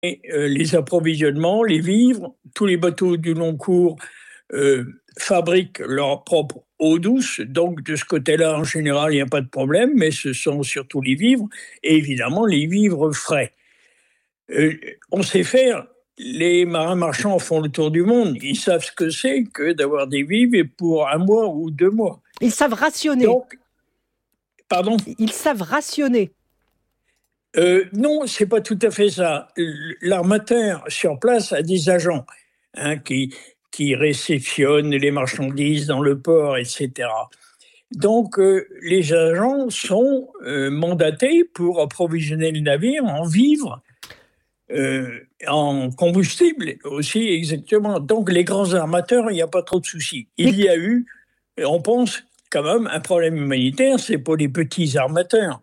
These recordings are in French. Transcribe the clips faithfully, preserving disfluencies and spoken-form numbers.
euh, les approvisionnements, les vivres. Tous les bateaux du long cours euh, fabriquent leur propre eau douce, donc de ce côté-là, en général, il n'y a pas de problème, mais ce sont surtout les vivres, et évidemment les vivres frais. Euh, on sait faire, les marins marchands font le tour du monde, ils savent ce que c'est que d'avoir des vivres pour un mois ou deux mois. Ils savent rationner. Donc, pardon ? Ils savent rationner. Euh, non, c'est pas tout à fait ça. L'armateur sur place a des agents hein, qui, qui réceptionnent les marchandises dans le port, et cetera. Donc, euh, les agents sont euh, mandatés pour approvisionner le navire en vivres, euh, en combustible aussi, exactement. Donc, les grands armateurs, il n'y a pas trop de soucis. Il y a eu, on pense quand même, un problème humanitaire, c'est pour les petits armateurs.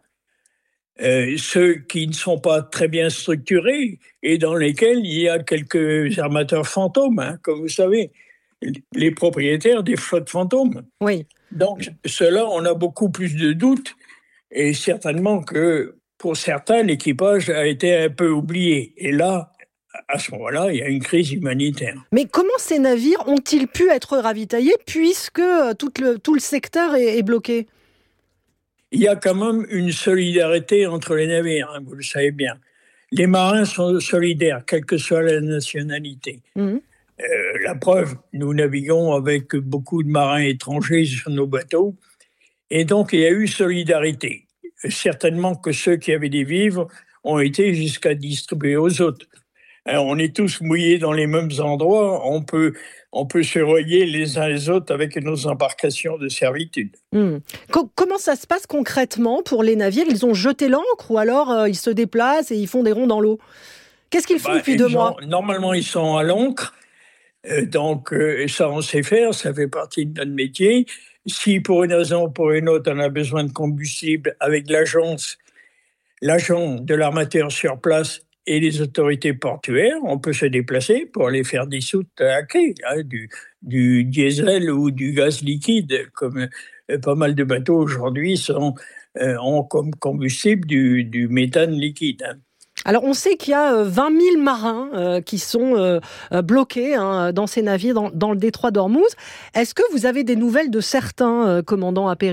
Euh, ceux qui ne sont pas très bien structurés et dans lesquels il y a quelques armateurs fantômes, hein, comme vous savez, les propriétaires des flottes fantômes. Oui. Donc, ceux-là, on a beaucoup plus de doutes et certainement que pour certains, l'équipage a été un peu oublié. Et là, à ce moment-là, il y a une crise humanitaire. Mais comment ces navires ont-ils pu être ravitaillés puisque tout le, tout le secteur est, est bloqué ? Il y a quand même une solidarité entre les navires, hein, vous le savez bien. Les marins sont solidaires, quelle que soit la nationalité. Mmh. Euh, la preuve, nous naviguons avec beaucoup de marins étrangers sur nos bateaux, et donc il y a eu solidarité. Certainement que ceux qui avaient des vivres ont été jusqu'à distribuer aux autres. Alors, on est tous mouillés dans les mêmes endroits, on peut, on peut se relier les uns les autres avec nos embarcations de servitude. Mmh. Co- comment ça se passe concrètement pour les navires ? Ils ont jeté l'ancre ou alors euh, ils se déplacent et ils font des ronds dans l'eau ? Qu'est-ce qu'ils font bah, depuis deux ont, mois ? Normalement, ils sont à l'ancre, euh, donc euh, ça on sait faire, ça fait partie de notre métier. Si pour une raison ou pour une autre on a besoin de combustible avec l'agence, l'agent de l'armateur sur place et les autorités portuaires, on peut se déplacer pour aller faire dissoudre à quai, hein, du, du diesel ou du gaz liquide, comme euh, pas mal de bateaux aujourd'hui sont, euh, ont comme combustible du, du méthane liquide. Hein. Alors, on sait qu'il y a vingt mille marins euh, qui sont euh, bloqués hein, dans ces navires, dans, dans le détroit d'Ormuz. Est-ce que vous avez des nouvelles de certains euh, commandants Apéry ?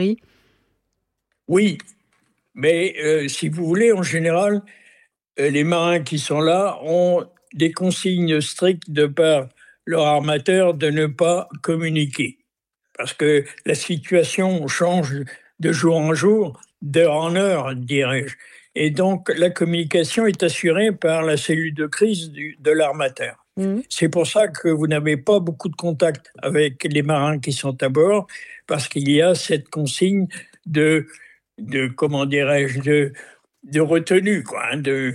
Oui, mais euh, si vous voulez, en général, euh, les marins qui sont là ont des consignes strictes de par leur armateur de ne pas communiquer. Parce que la situation change de jour en jour, d'heure en heure, dirais-je. Et donc, la communication est assurée par la cellule de crise du, de l'armateur. Mmh. C'est pour ça que vous n'avez pas beaucoup de contact avec les marins qui sont à bord, parce qu'il y a cette consigne de, de comment dirais-je, de, de retenue, quoi, hein, de,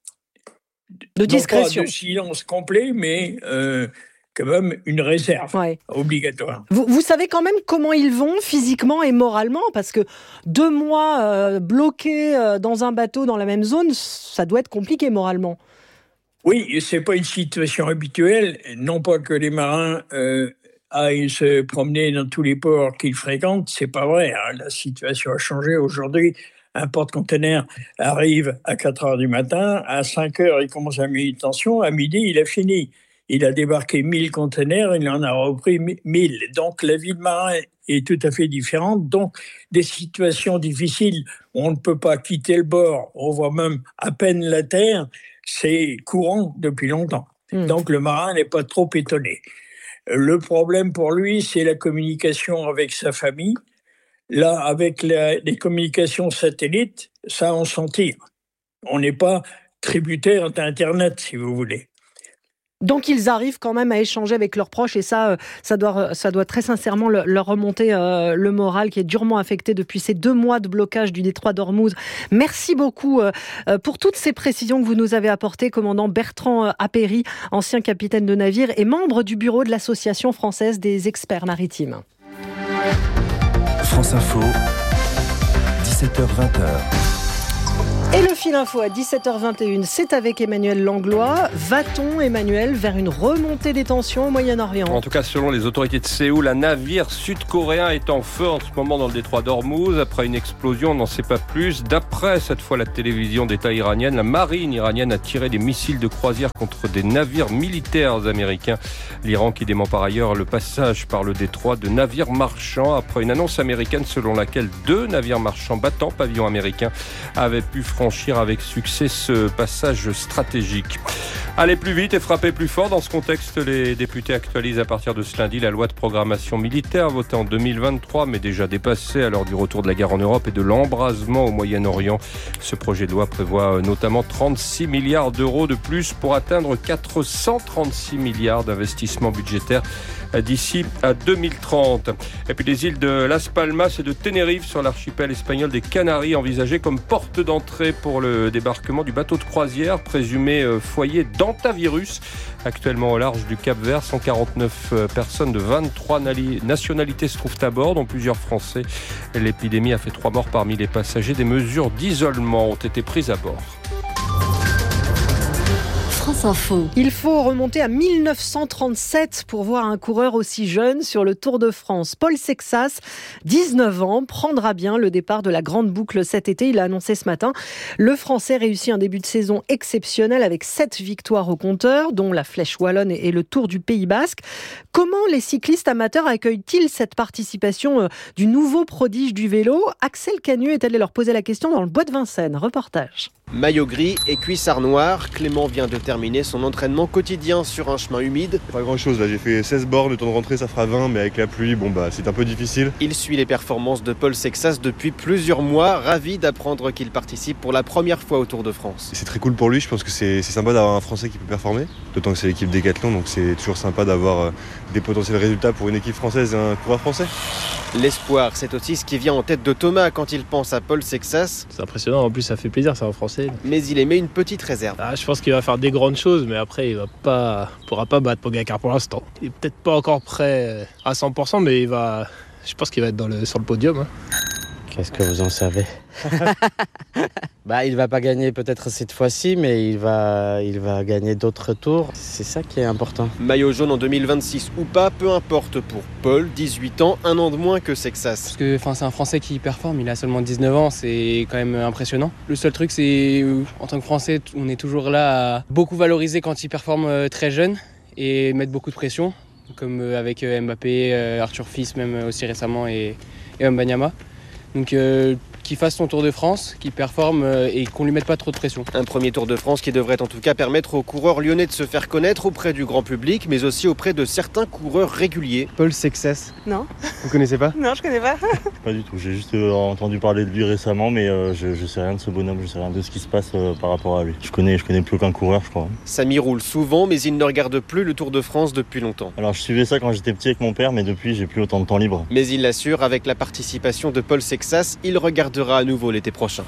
de discrétion. Non pas de silence complet, mais... Euh, quand même une réserve ouais. obligatoire. Vous, vous savez quand même comment ils vont physiquement et moralement ? Parce que deux mois euh, bloqués euh, dans un bateau dans la même zone, ça doit être compliqué moralement. Oui, c'est pas une situation habituelle. Non pas que les marins euh, aillent se promener dans tous les ports qu'ils fréquentent, c'est pas vrai. Hein. La situation a changé aujourd'hui. Un porte-conteneur arrive à quatre heures du matin, à cinq heures, il commence la manutention, à midi, il a fini. Il a débarqué mille conteneurs, il en a repris mille. Donc, la vie de marin est tout à fait différente. Donc, des situations difficiles où on ne peut pas quitter le bord, on voit même à peine la terre, c'est courant depuis longtemps. Mmh. Donc, le marin n'est pas trop étonné. Le problème pour lui, c'est la communication avec sa famille. Là, avec la, les communications satellites, ça, on s'en tire. On n'est pas tributaire d'Internet, si vous voulez. Donc, ils arrivent quand même à échanger avec leurs proches et ça, ça doit, ça doit très sincèrement leur remonter euh, le moral qui est durement affecté depuis ces deux mois de blocage du détroit d'Ormuz. Merci beaucoup euh, pour toutes ces précisions que vous nous avez apportées, commandant Bertrand Apéry, ancien capitaine de navire et membre du bureau de l'Association française des experts maritimes. France Info, dix-sept heures vingt. Et le fil info à dix-sept heures vingt et une, c'est avec Emmanuel Langlois. Va-t-on, Emmanuel, vers une remontée des tensions au Moyen-Orient ? En tout cas, selon les autorités de Séoul, un navire sud-coréen est en feu en ce moment dans le détroit d'Ormuz. Après une explosion, on n'en sait pas plus. D'après cette fois la télévision d'État iranienne, la marine iranienne a tiré des missiles de croisière contre des navires militaires américains. L'Iran qui dément par ailleurs le passage par le détroit de navires marchands après une annonce américaine selon laquelle deux navires marchands battant pavillon américain avaient pu franchir avec succès ce passage stratégique. Aller plus vite et frapper plus fort. Dans ce contexte, les députés actualisent à partir de ce lundi la loi de programmation militaire votée en deux mille vingt-trois, mais déjà dépassée à l'heure du retour de la guerre en Europe et de l'embrasement au Moyen-Orient. Ce projet de loi prévoit notamment trente-six milliards d'euros de plus pour atteindre quatre cent trente-six milliards d'investissements budgétaires d'ici à deux mille trente. Et puis les îles de Las Palmas et de Tenerife sur l'archipel espagnol des Canaries envisagées comme porte d'entrée pour le débarquement du bateau de croisière présumé foyer d'hantavirus. Actuellement au large du Cap-Vert, cent quarante-neuf personnes de vingt-trois nationalités se trouvent à bord, dont plusieurs Français. L'épidémie a fait trois morts parmi les passagers. Des mesures d'isolement ont été prises à bord. France Info. Il faut remonter à mille neuf cent trente-sept pour voir un coureur aussi jeune sur le Tour de France. Paul Sexas, dix-neuf ans, prendra bien le départ de la grande boucle cet été. Il a annoncé ce matin. Le Français réussit un début de saison exceptionnel avec sept victoires au compteur, dont la Flèche Wallonne et le Tour du Pays Basque. Comment les cyclistes amateurs accueillent-ils cette participation du nouveau prodige du vélo ? Axel Canu est allé leur poser la question dans le Bois de Vincennes. Reportage. Maillot gris et cuissard noir, Clément vient de terminer son entraînement quotidien sur un chemin humide. Pas grand chose là, j'ai fait seize bornes, le temps de rentrer ça fera vingt, mais avec la pluie, bon bah c'est un peu difficile. Il suit les performances de Paul Sexas depuis plusieurs mois, ravi d'apprendre qu'il participe pour la première fois au Tour de France. C'est très cool pour lui, je pense que c'est, c'est sympa d'avoir un Français qui peut performer, d'autant que c'est l'équipe Décathlon, donc c'est toujours sympa d'avoir des potentiels résultats pour une équipe française et un coureur français. L'espoir, c'est aussi ce qui vient en tête de Thomas quand il pense à Paul Sexas. C'est impressionnant, en plus ça fait plaisir, c'est un Français. Mais il émet une petite réserve. Ah, je pense qu'il va faire des grandes choses, mais après il va pas, pourra pas battre Pogacar pour l'instant. Il est peut-être pas encore prêt à cent pour cent, mais il va, je pense qu'il va être dans le, sur le podium. Hein. Qu'est-ce que vous en savez? Bah, il va pas gagner peut-être cette fois-ci, mais il va, il va gagner d'autres tours. C'est ça qui est important. Maillot jaune en deux mille vingt-six ou pas, peu importe pour Paul, dix-huit ans, un an de moins que Sexas. Parce que enfin, c'est un Français qui performe, il a seulement dix-neuf ans, c'est quand même impressionnant. Le seul truc, c'est en tant que Français, on est toujours là à beaucoup valoriser quand il performe très jeune et mettre beaucoup de pression, comme avec Mbappé, Arthur Fils, même aussi récemment, et, et Mbanyama. Donc euh, qu'il fasse son Tour de France, qu'il performe euh, et qu'on lui mette pas trop de pression. Un premier Tour de France qui devrait en tout cas permettre aux coureurs lyonnais de se faire connaître auprès du grand public, mais aussi auprès de certains coureurs réguliers. Paul Sexas. Non. Vous connaissez pas? Non, je connais pas. Pas du tout, j'ai juste euh, entendu parler de lui récemment, mais euh, je, je sais rien de ce bonhomme, je sais rien de ce qui se passe euh, par rapport à lui. Je connais, je connais plus aucun coureur, je crois. Samy roule souvent, mais il ne regarde plus le Tour de France depuis longtemps. Alors je suivais ça quand j'étais petit avec mon père, mais depuis j'ai plus autant de temps libre. Mais il l'assure, avec la participation de Paul Sexas, il regardera à nouveau l'été prochain.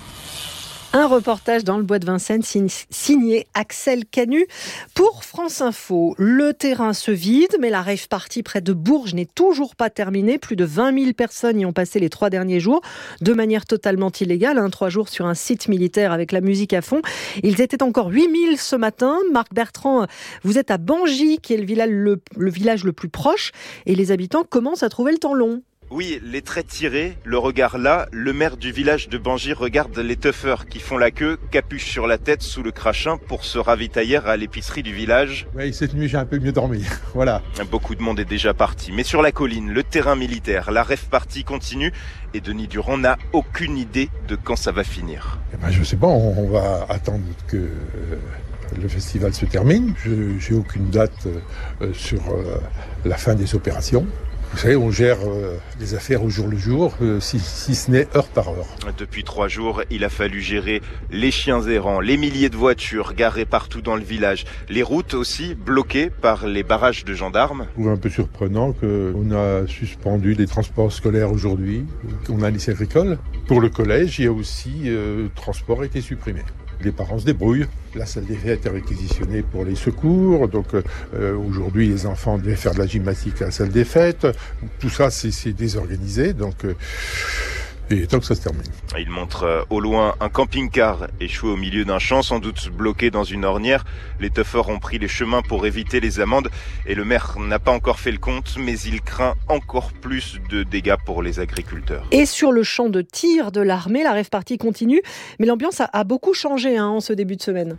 Un reportage dans le Bois de Vincennes signé Axel Canu. Pour France Info, le terrain se vide, mais la rave party près de Bourges n'est toujours pas terminée. Plus de vingt mille personnes y ont passé les trois derniers jours, de manière totalement illégale. Hein, trois jours sur un site militaire avec la musique à fond. Ils étaient encore huit mille ce matin. Marc Bertrand, vous êtes à Bangy, qui est le village le, le village le plus proche, et les habitants commencent à trouver le temps long. Oui, les traits tirés, le regard là, le maire du village de Bangy regarde les teufeurs qui font la queue, capuche sur la tête, sous le crachin, pour se ravitailler à l'épicerie du village. Oui, cette nuit j'ai un peu mieux dormi, voilà. Beaucoup de monde est déjà parti, mais sur la colline, le terrain militaire, la rave party continue, et Denis Durand n'a aucune idée de quand ça va finir. Eh ben, je sais pas, on, on va attendre que euh, le festival se termine. Je j'ai aucune date euh, sur euh, la fin des opérations. Vous savez, on gère euh, les affaires au jour le jour, euh, si, si ce n'est heure par heure. Depuis trois jours, il a fallu gérer les chiens errants, les milliers de voitures garées partout dans le village, les routes aussi bloquées par les barrages de gendarmes. Je trouve un peu surprenant qu'on a suspendu les transports scolaires aujourd'hui, qu'on a lycée agricole. Pour le collège, il y a aussi euh, le transport a été supprimé. Les parents se débrouillent. La salle des fêtes est réquisitionnée pour les secours. Donc euh, aujourd'hui, les enfants devaient faire de la gymnastique à la salle des fêtes. Tout ça, c'est, c'est désorganisé. Donc euh, et tant que ça se termine. Il montre au loin un camping-car échoué au milieu d'un champ, sans doute bloqué dans une ornière. Les tuffeurs ont pris les chemins pour éviter les amendes et le maire n'a pas encore fait le compte, mais il craint encore plus de dégâts pour les agriculteurs. Et sur le champ de tir de l'armée, la rave party continue, mais l'ambiance a, a beaucoup changé hein, en ce début de semaine.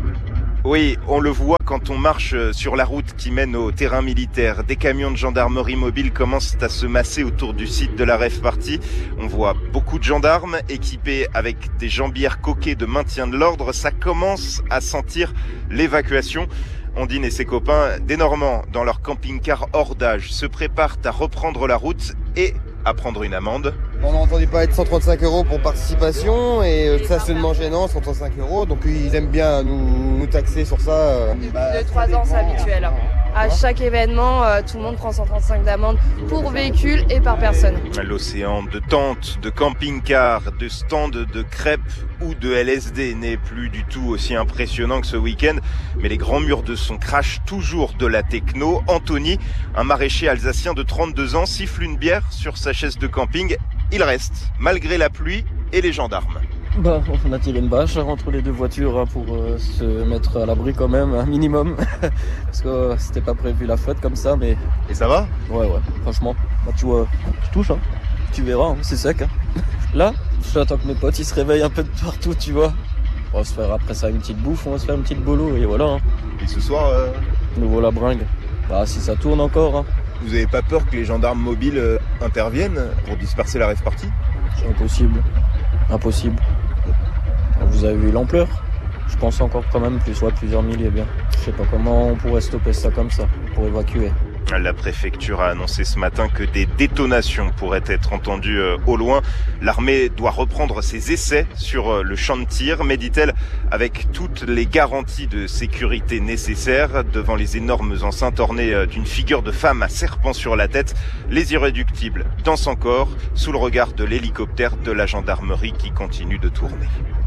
Oui, on le voit quand on marche sur la route qui mène au terrain militaire. Des camions de gendarmerie mobile commencent à se masser autour du site de la rave party. On voit beaucoup de gendarmes équipés avec des jambières coquées de maintien de l'ordre. Ça commence à sentir l'évacuation. Ondine et ses copains, des Normands, dans leur camping-car hors d'âge, se préparent à reprendre la route et à prendre une amende. On a entendu parler de cent trente-cinq euros pour participation et stationnement gênant, cent trente-cinq euros. Donc ils aiment bien nous, nous taxer sur ça. Depuis deux trois ans, c'est habituel. À chaque événement, tout le monde prend cent trente-cinq d'amende pour véhicule et par personne. L'océan de tentes, de camping-cars, de stands de crêpes ou de L S D n'est plus du tout aussi impressionnant que ce week-end. Mais les grands murs de son crachent toujours de la techno. Anthony, un maraîcher alsacien de trente-deux ans, siffle une bière sur sa chaise de camping. Il reste, malgré la pluie et les gendarmes. Bah, on a tiré une bâche entre les deux voitures pour euh, se mettre à l'abri quand même, un minimum. Parce que euh, c'était pas prévu la fête comme ça, mais... Et ça va ? Ouais, ouais, franchement. Bah, tu vois, je touche, hein. Tu verras, hein, c'est sec. Hein. Là, j'attends que mes potes ils se réveillent un peu de partout, tu vois. On va se faire après ça une petite bouffe, on va se faire une petite bolo, et voilà. Hein. Et ce soir euh... Nouveau la bringue. Bah, si ça tourne encore. Hein. Vous avez pas peur que les gendarmes mobiles euh, interviennent pour disperser la rave party ? C'est impossible. Impossible. Vous avez vu l'ampleur ? Je pense encore quand même plus, ouais, plusieurs milliers bien. Je sais pas comment on pourrait stopper ça comme ça, pour évacuer. La préfecture a annoncé ce matin que des détonations pourraient être entendues au loin. L'armée doit reprendre ses essais sur le champ de tir, mais dit-elle, avec toutes les garanties de sécurité nécessaires, devant les énormes enceintes ornées d'une figure de femme à serpent sur la tête, les irréductibles dansent encore sous le regard de l'hélicoptère de la gendarmerie qui continue de tourner.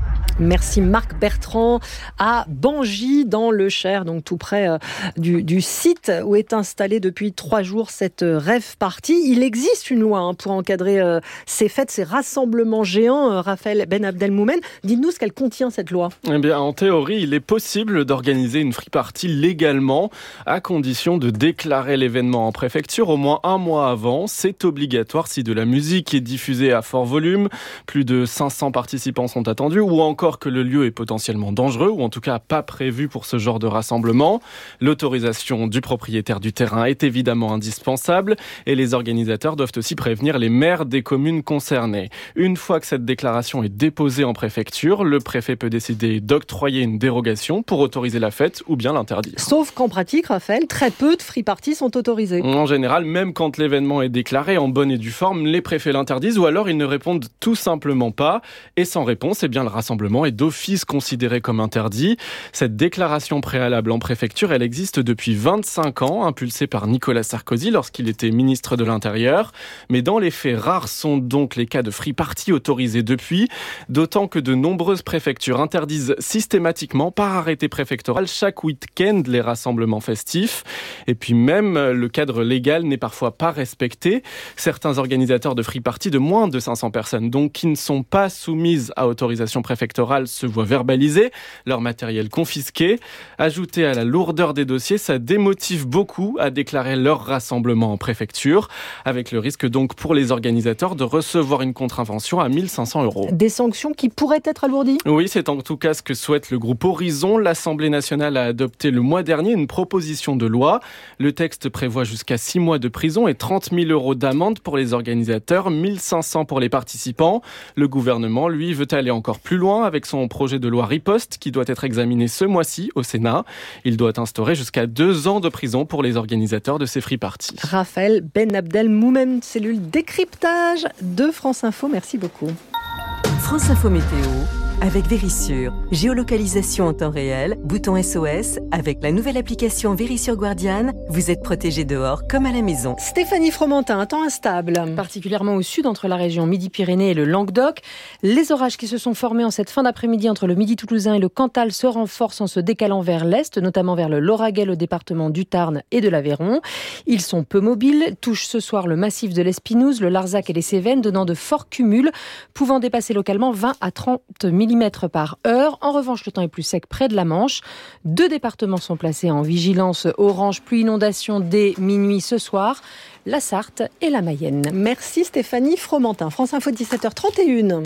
Merci Marc Bertrand à Bangy dans le Cher, donc tout près euh, du, du site où est installée depuis trois jours cette euh, rave party. Il existe une loi hein, pour encadrer euh, ces fêtes, ces rassemblements géants. Euh, Raphaël Ben Abdelmoumen, dites-nous ce qu'elle contient cette loi. Eh bien, en théorie, il est possible d'organiser une free party légalement, à condition de déclarer l'événement en préfecture au moins un mois avant. C'est obligatoire si de la musique est diffusée à fort volume, plus de cinq cents participants sont attendus, ou encore que le lieu est potentiellement dangereux ou en tout cas pas prévu pour ce genre de rassemblement. L'autorisation du propriétaire du terrain est évidemment indispensable et les organisateurs doivent aussi prévenir les maires des communes concernées. Une fois que cette déclaration est déposée en préfecture, le préfet peut décider d'octroyer une dérogation pour autoriser la fête ou bien l'interdire. Sauf qu'en pratique, Raphaël, très peu de free parties sont autorisées. En général, même quand l'événement est déclaré en bonne et due forme, les préfets l'interdisent ou alors ils ne répondent tout simplement pas. Et sans réponse, eh bien le rassemblement est d'office considéré comme interdit. Cette déclaration préalable en préfecture, elle existe depuis vingt-cinq ans, impulsée par Nicolas Sarkozy lorsqu'il était ministre de l'Intérieur. Mais dans les faits, rares sont donc les cas de free party autorisés depuis, d'autant que de nombreuses préfectures interdisent systématiquement par arrêté préfectoral chaque week-end les rassemblements festifs. Et puis même, le cadre légal n'est parfois pas respecté. Certains organisateurs de free party de moins de cinq cents personnes, donc qui ne sont pas soumises à autorisation préfectorale, se voient verbaliser, leur matériel confisqué. Ajouté à la lourdeur des dossiers, ça démotive beaucoup à déclarer leur rassemblement en préfecture, avec le risque donc pour les organisateurs de recevoir une contravention à mille cinq cents euros. Des sanctions qui pourraient être alourdies ? Oui, c'est en tout cas ce que souhaite le groupe Horizon. L'Assemblée nationale a adopté le mois dernier une proposition de loi. Le texte prévoit jusqu'à six mois de prison et trente mille euros d'amende pour les organisateurs, mille cinq cents pour les participants. Le gouvernement, lui, veut aller encore plus loin avec son projet de loi Riposte qui doit être examiné ce mois-ci au Sénat. Il doit instaurer jusqu'à deux ans de prison pour les organisateurs de ces free parties. Raphaël Ben Abdelmoumen, cellule décryptage de France Info. Merci beaucoup. France Info Météo avec Vérissure. Géolocalisation en temps réel, bouton S O S. Avec la nouvelle application Vérissure Guardian, vous êtes protégé dehors comme à la maison. Stéphanie Fromentin, un temps instable, particulièrement au sud entre la région Midi-Pyrénées et le Languedoc. Les orages qui se sont formés en cette fin d'après-midi entre le Midi toulousain et le Cantal se renforcent en se décalant vers l'est, notamment vers le Lauragais, le département du Tarn et de l'Aveyron. Ils sont peu mobiles, touchent ce soir le massif de l'Espinouse, le Larzac et les Cévennes, donnant de forts cumuls, pouvant dépasser localement vingt à trente millimètres par heure. En revanche, le temps est plus sec près de la Manche. Deux départements sont placés en vigilance orange pluie inondation dès minuit ce soir, la Sarthe et la Mayenne. Merci Stéphanie Fromentin. France Info, dix-sept heures trente et une.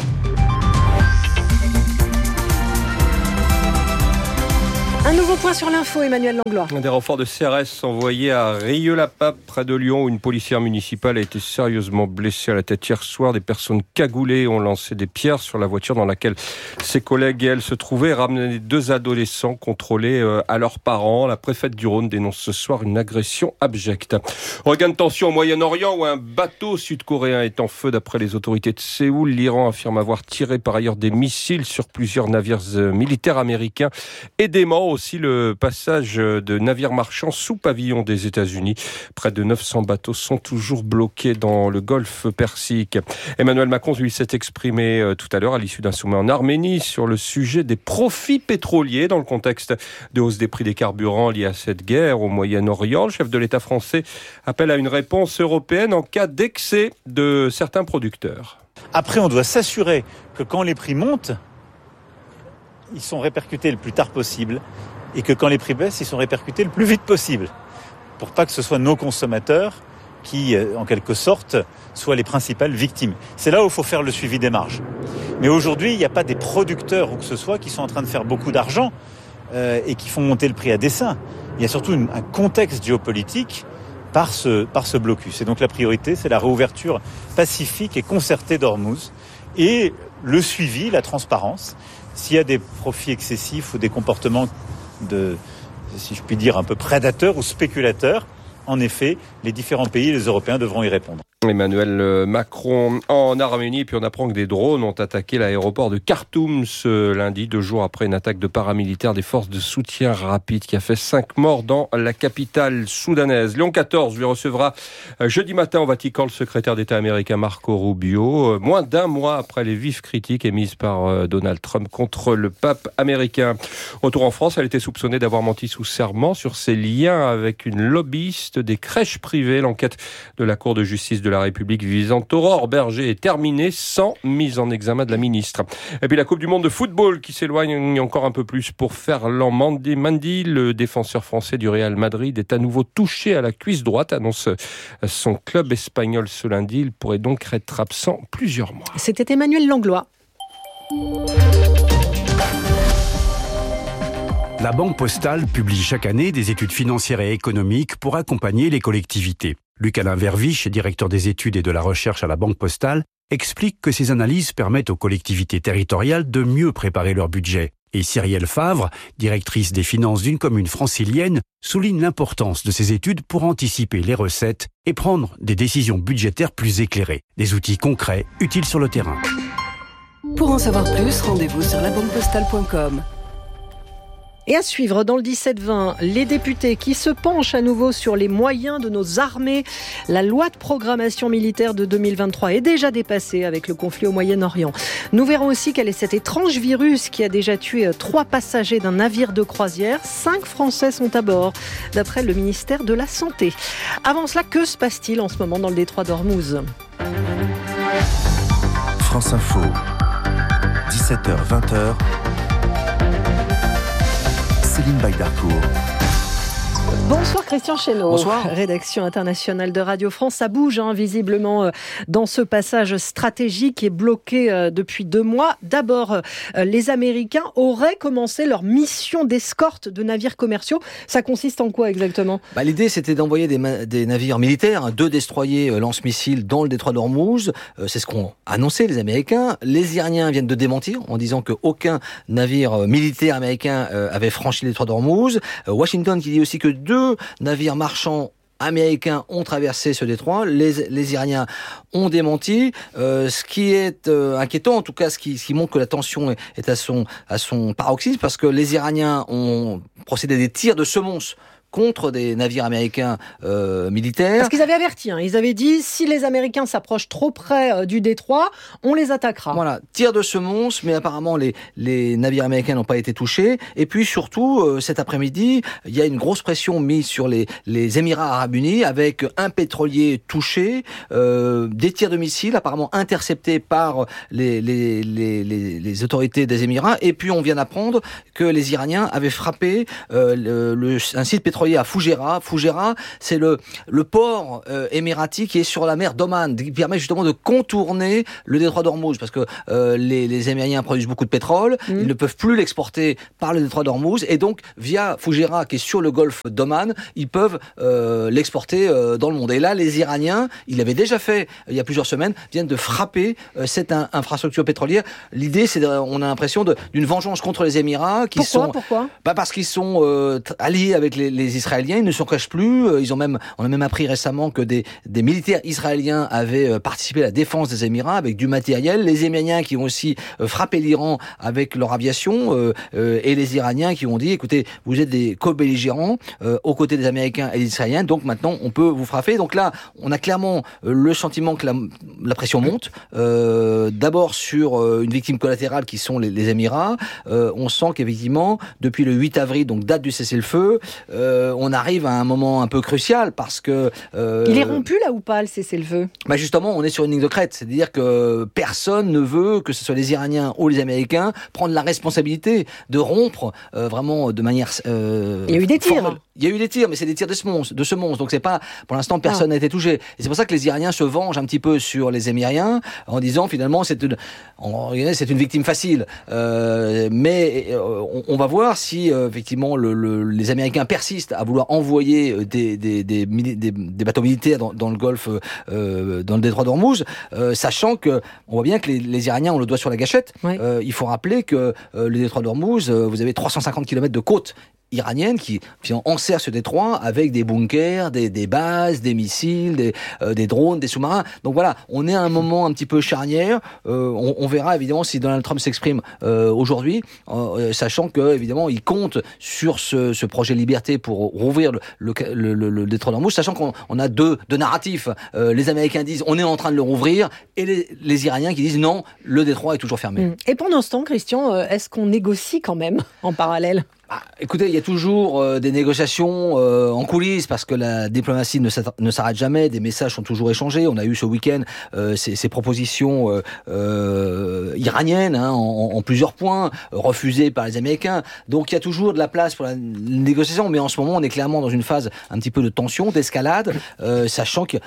Un nouveau point sur l'info, Emmanuel Langlois. Des renforts de C R S envoyés à Rieux-la-Pape, près de Lyon, où une policière municipale a été sérieusement blessée à la tête hier soir. Des personnes cagoulées ont lancé des pierres sur la voiture dans laquelle ses collègues et elle se trouvaient, et ramené deux adolescents contrôlés à leurs parents. La préfète du Rhône dénonce ce soir une agression abjecte. Regain de tension au Moyen-Orient, où un bateau sud-coréen est en feu d'après les autorités de Séoul. L'Iran affirme avoir tiré par ailleurs des missiles sur plusieurs navires militaires américains et dément aussi le passage de navires marchands sous pavillon des États-Unis. Près de neuf cents bateaux sont toujours bloqués dans le golfe Persique. Emmanuel Macron lui s'est exprimé tout à l'heure à l'issue d'un sommet en Arménie sur le sujet des profits pétroliers dans le contexte de hausse des prix des carburants liés à cette guerre au Moyen-Orient. Le chef de l'État français appelle à une réponse européenne en cas d'excès de certains producteurs. Après, on doit s'assurer que quand les prix montent, ils sont répercutés le plus tard possible et que quand les prix baissent, ils sont répercutés le plus vite possible pour pas que ce soit nos consommateurs qui, en quelque sorte, soient les principales victimes. C'est là où il faut faire le suivi des marges. Mais aujourd'hui, il n'y a pas des producteurs ou que ce soit qui sont en train de faire beaucoup d'argent euh, et qui font monter le prix à dessein. Il y a surtout une, un contexte géopolitique par ce, par ce blocus. Et donc la priorité, c'est la réouverture pacifique et concertée d'Ormuz et le suivi, la transparence. S'il y a des profits excessifs ou des comportements de, si je puis dire, un peu prédateurs ou spéculateurs, en effet, les différents pays, les Européens, devront y répondre. Emmanuel Macron en Arménie, puis on apprend que des drones ont attaqué l'aéroport de Khartoum ce lundi, deux jours après une attaque de paramilitaires des forces de soutien rapide qui a fait cinq morts dans la capitale soudanaise. Léon quatorze lui recevra jeudi matin au Vatican le secrétaire d'État américain Marco Rubio, moins d'un mois après les vives critiques émises par Donald Trump contre le pape américain. Retour en France, elle était soupçonnée d'avoir menti sous serment sur ses liens avec une lobbyiste des crèches privées. L'enquête de la Cour de justice de la République visant Aurore Berger est terminée sans mise en examen de la ministre. Et puis la Coupe du Monde de football qui s'éloigne encore un peu plus pour Ferland Mendy. Mendy, le défenseur français du Real Madrid, est à nouveau touché à la cuisse droite, annonce son club espagnol ce lundi. Il pourrait donc être absent plusieurs mois. C'était Emmanuel Langlois. La Banque Postale publie chaque année des études financières et économiques pour accompagner les collectivités. Luc-Alain Verviche, directeur des études et de la recherche à la Banque Postale, explique que ces analyses permettent aux collectivités territoriales de mieux préparer leur budget. Et Cyrielle Favre, directrice des finances d'une commune francilienne, souligne l'importance de ces études pour anticiper les recettes et prendre des décisions budgétaires plus éclairées. Des outils concrets, utiles sur le terrain. Pour en savoir plus, rendez-vous sur la banque postale point com. Et à suivre dans le dix-sept vingt, les députés qui se penchent à nouveau sur les moyens de nos armées. La loi de programmation militaire de deux mille vingt-trois est déjà dépassée avec le conflit au Moyen-Orient. Nous verrons aussi quel est cet étrange virus qui a déjà tué trois passagers d'un navire de croisière. Cinq Français sont à bord, d'après le ministère de la Santé. Avant cela, que se passe-t-il en ce moment dans le détroit d'Ormuz ? France Info, dix-sept heures vingt. Céline Baydarcourt. Bonsoir Christian Chesneau. Bonsoir. Rédaction internationale de Radio France. Ça bouge hein, visiblement euh, dans ce passage stratégique qui est bloqué euh, depuis deux mois. D'abord, euh, les Américains auraient commencé leur mission d'escorte de navires commerciaux. Ça consiste en quoi exactement ? bah, L'idée, c'était d'envoyer des, ma- des navires militaires, hein, deux destroyers euh, lance-missiles dans le détroit d'Ormuz. Euh, c'est ce qu'ont annoncé les Américains. Les Iraniens viennent de démentir en disant qu'aucun navire euh, militaire américain euh, avait franchi le détroit d'Ormuz. Euh, Washington qui dit aussi que deux navires marchands américains ont traversé ce détroit. Les, les Iraniens ont démenti. Euh, ce qui est euh, inquiétant, en tout cas, ce qui, ce qui montre que la tension est, est à son, à son paroxysme, parce que les Iraniens ont procédé à des tirs de semonce contre des navires américains euh, militaires. Parce qu'ils avaient averti, hein. Ils avaient dit, si les Américains s'approchent trop près euh, du détroit, on les attaquera. Voilà, tir de semonce, mais apparemment les, les navires américains n'ont pas été touchés. Et puis surtout, euh, cet après-midi, il y a une grosse pression mise sur les, les Émirats arabes unis, avec un pétrolier touché, euh, des tirs de missiles apparemment interceptés par les, les, les, les, les autorités des Émirats. Et puis on vient d'apprendre que les Iraniens avaient frappé euh, le, le, un site pétrolier à Fougera. Fougera, c'est le, le port euh, émirati qui est sur la mer d'Oman, qui permet justement de contourner le détroit d'Ormuz, parce que euh, les, les Émiriens produisent beaucoup de pétrole, mmh. ils ne peuvent plus l'exporter par le détroit d'Ormuz, et donc via Fougera, qui est sur le golfe d'Oman, ils peuvent euh, l'exporter euh, dans le monde. Et là, les Iraniens, ils l'avaient déjà fait il y a plusieurs semaines, viennent de frapper euh, cette in- infrastructure pétrolière. L'idée, c'est, de, on a l'impression de, d'une vengeance contre les Émirats, qui Pourquoi sont, Pourquoi bah parce qu'ils sont euh, alliés avec les, les Israéliens, ils ne s'en cachent plus. Ils ont même, on a même appris récemment que des, des militaires israéliens avaient participé à la défense des Émirats avec du matériel. Les Émiriens qui ont aussi frappé l'Iran avec leur aviation, euh, euh, et les Iraniens qui ont dit, écoutez, vous êtes des co-belligérants euh, aux côtés des Américains et des Israéliens, donc maintenant on peut vous frapper. Donc là, on a clairement le sentiment que la, la pression monte. Euh, d'abord sur euh, une victime collatérale qui sont les, les Émirats. Euh, on sent qu'effectivement, depuis le huit avril, donc date du cessez-le-feu, euh, on arrive à un moment un peu crucial parce que... Euh, il est rompu là ou pas, le cessez-le-feu ? Bah justement, on est sur une ligne de crête. C'est-à-dire que personne ne veut, que ce soit les Iraniens ou les Américains, prendre la responsabilité de rompre euh, vraiment de manière... Euh, il y a eu des tirs. Formelle. Il y a eu des tirs, mais c'est des tirs de semonce, de semonce. Donc c'est pas, pour l'instant, personne n'a ah. été touché. Et c'est pour ça que les Iraniens se vengent un petit peu sur les Émiriens en disant finalement c'est une, c'est une victime facile. Euh, mais on, on va voir si euh, effectivement le, le, les Américains persistent à vouloir envoyer des, des, des, des, des bateaux militaires dans, dans le Golfe, euh, dans le détroit d'Ormuz, euh, sachant que on voit bien que les, les Iraniens ont le doigt sur la gâchette. Oui. Euh, il faut rappeler que euh, le détroit d'Ormuz, euh, vous avez trois cent cinquante kilomètres de côte iranienne qui, qui enserre ce détroit avec des bunkers, des, des bases, des missiles, des, euh, des drones, des sous-marins. Donc voilà, on est à un moment un petit peu charnière. Euh, on, on verra évidemment si Donald Trump s'exprime euh, aujourd'hui, euh, sachant que évidemment il compte sur ce, ce projet liberté pour rouvrir le, le, le, le, le détroit d'Ormuz, sachant qu'on on a deux, deux narratifs. Euh, les Américains disent on est en train de le rouvrir, et les, les Iraniens qui disent non, le détroit est toujours fermé. Et pendant ce temps, Christian, est-ce qu'on négocie quand même en parallèle ? Ah, écoutez, il y a toujours euh, des négociations euh, en coulisses parce que la diplomatie ne, ne s'arrête jamais, des messages sont toujours échangés. On a eu ce week-end euh, ces, ces propositions euh, euh, iraniennes hein, en, en plusieurs points, refusées par les Américains. Donc il y a toujours de la place pour la négociation, mais en ce moment on est clairement dans une phase un petit peu de tension, d'escalade, euh, sachant que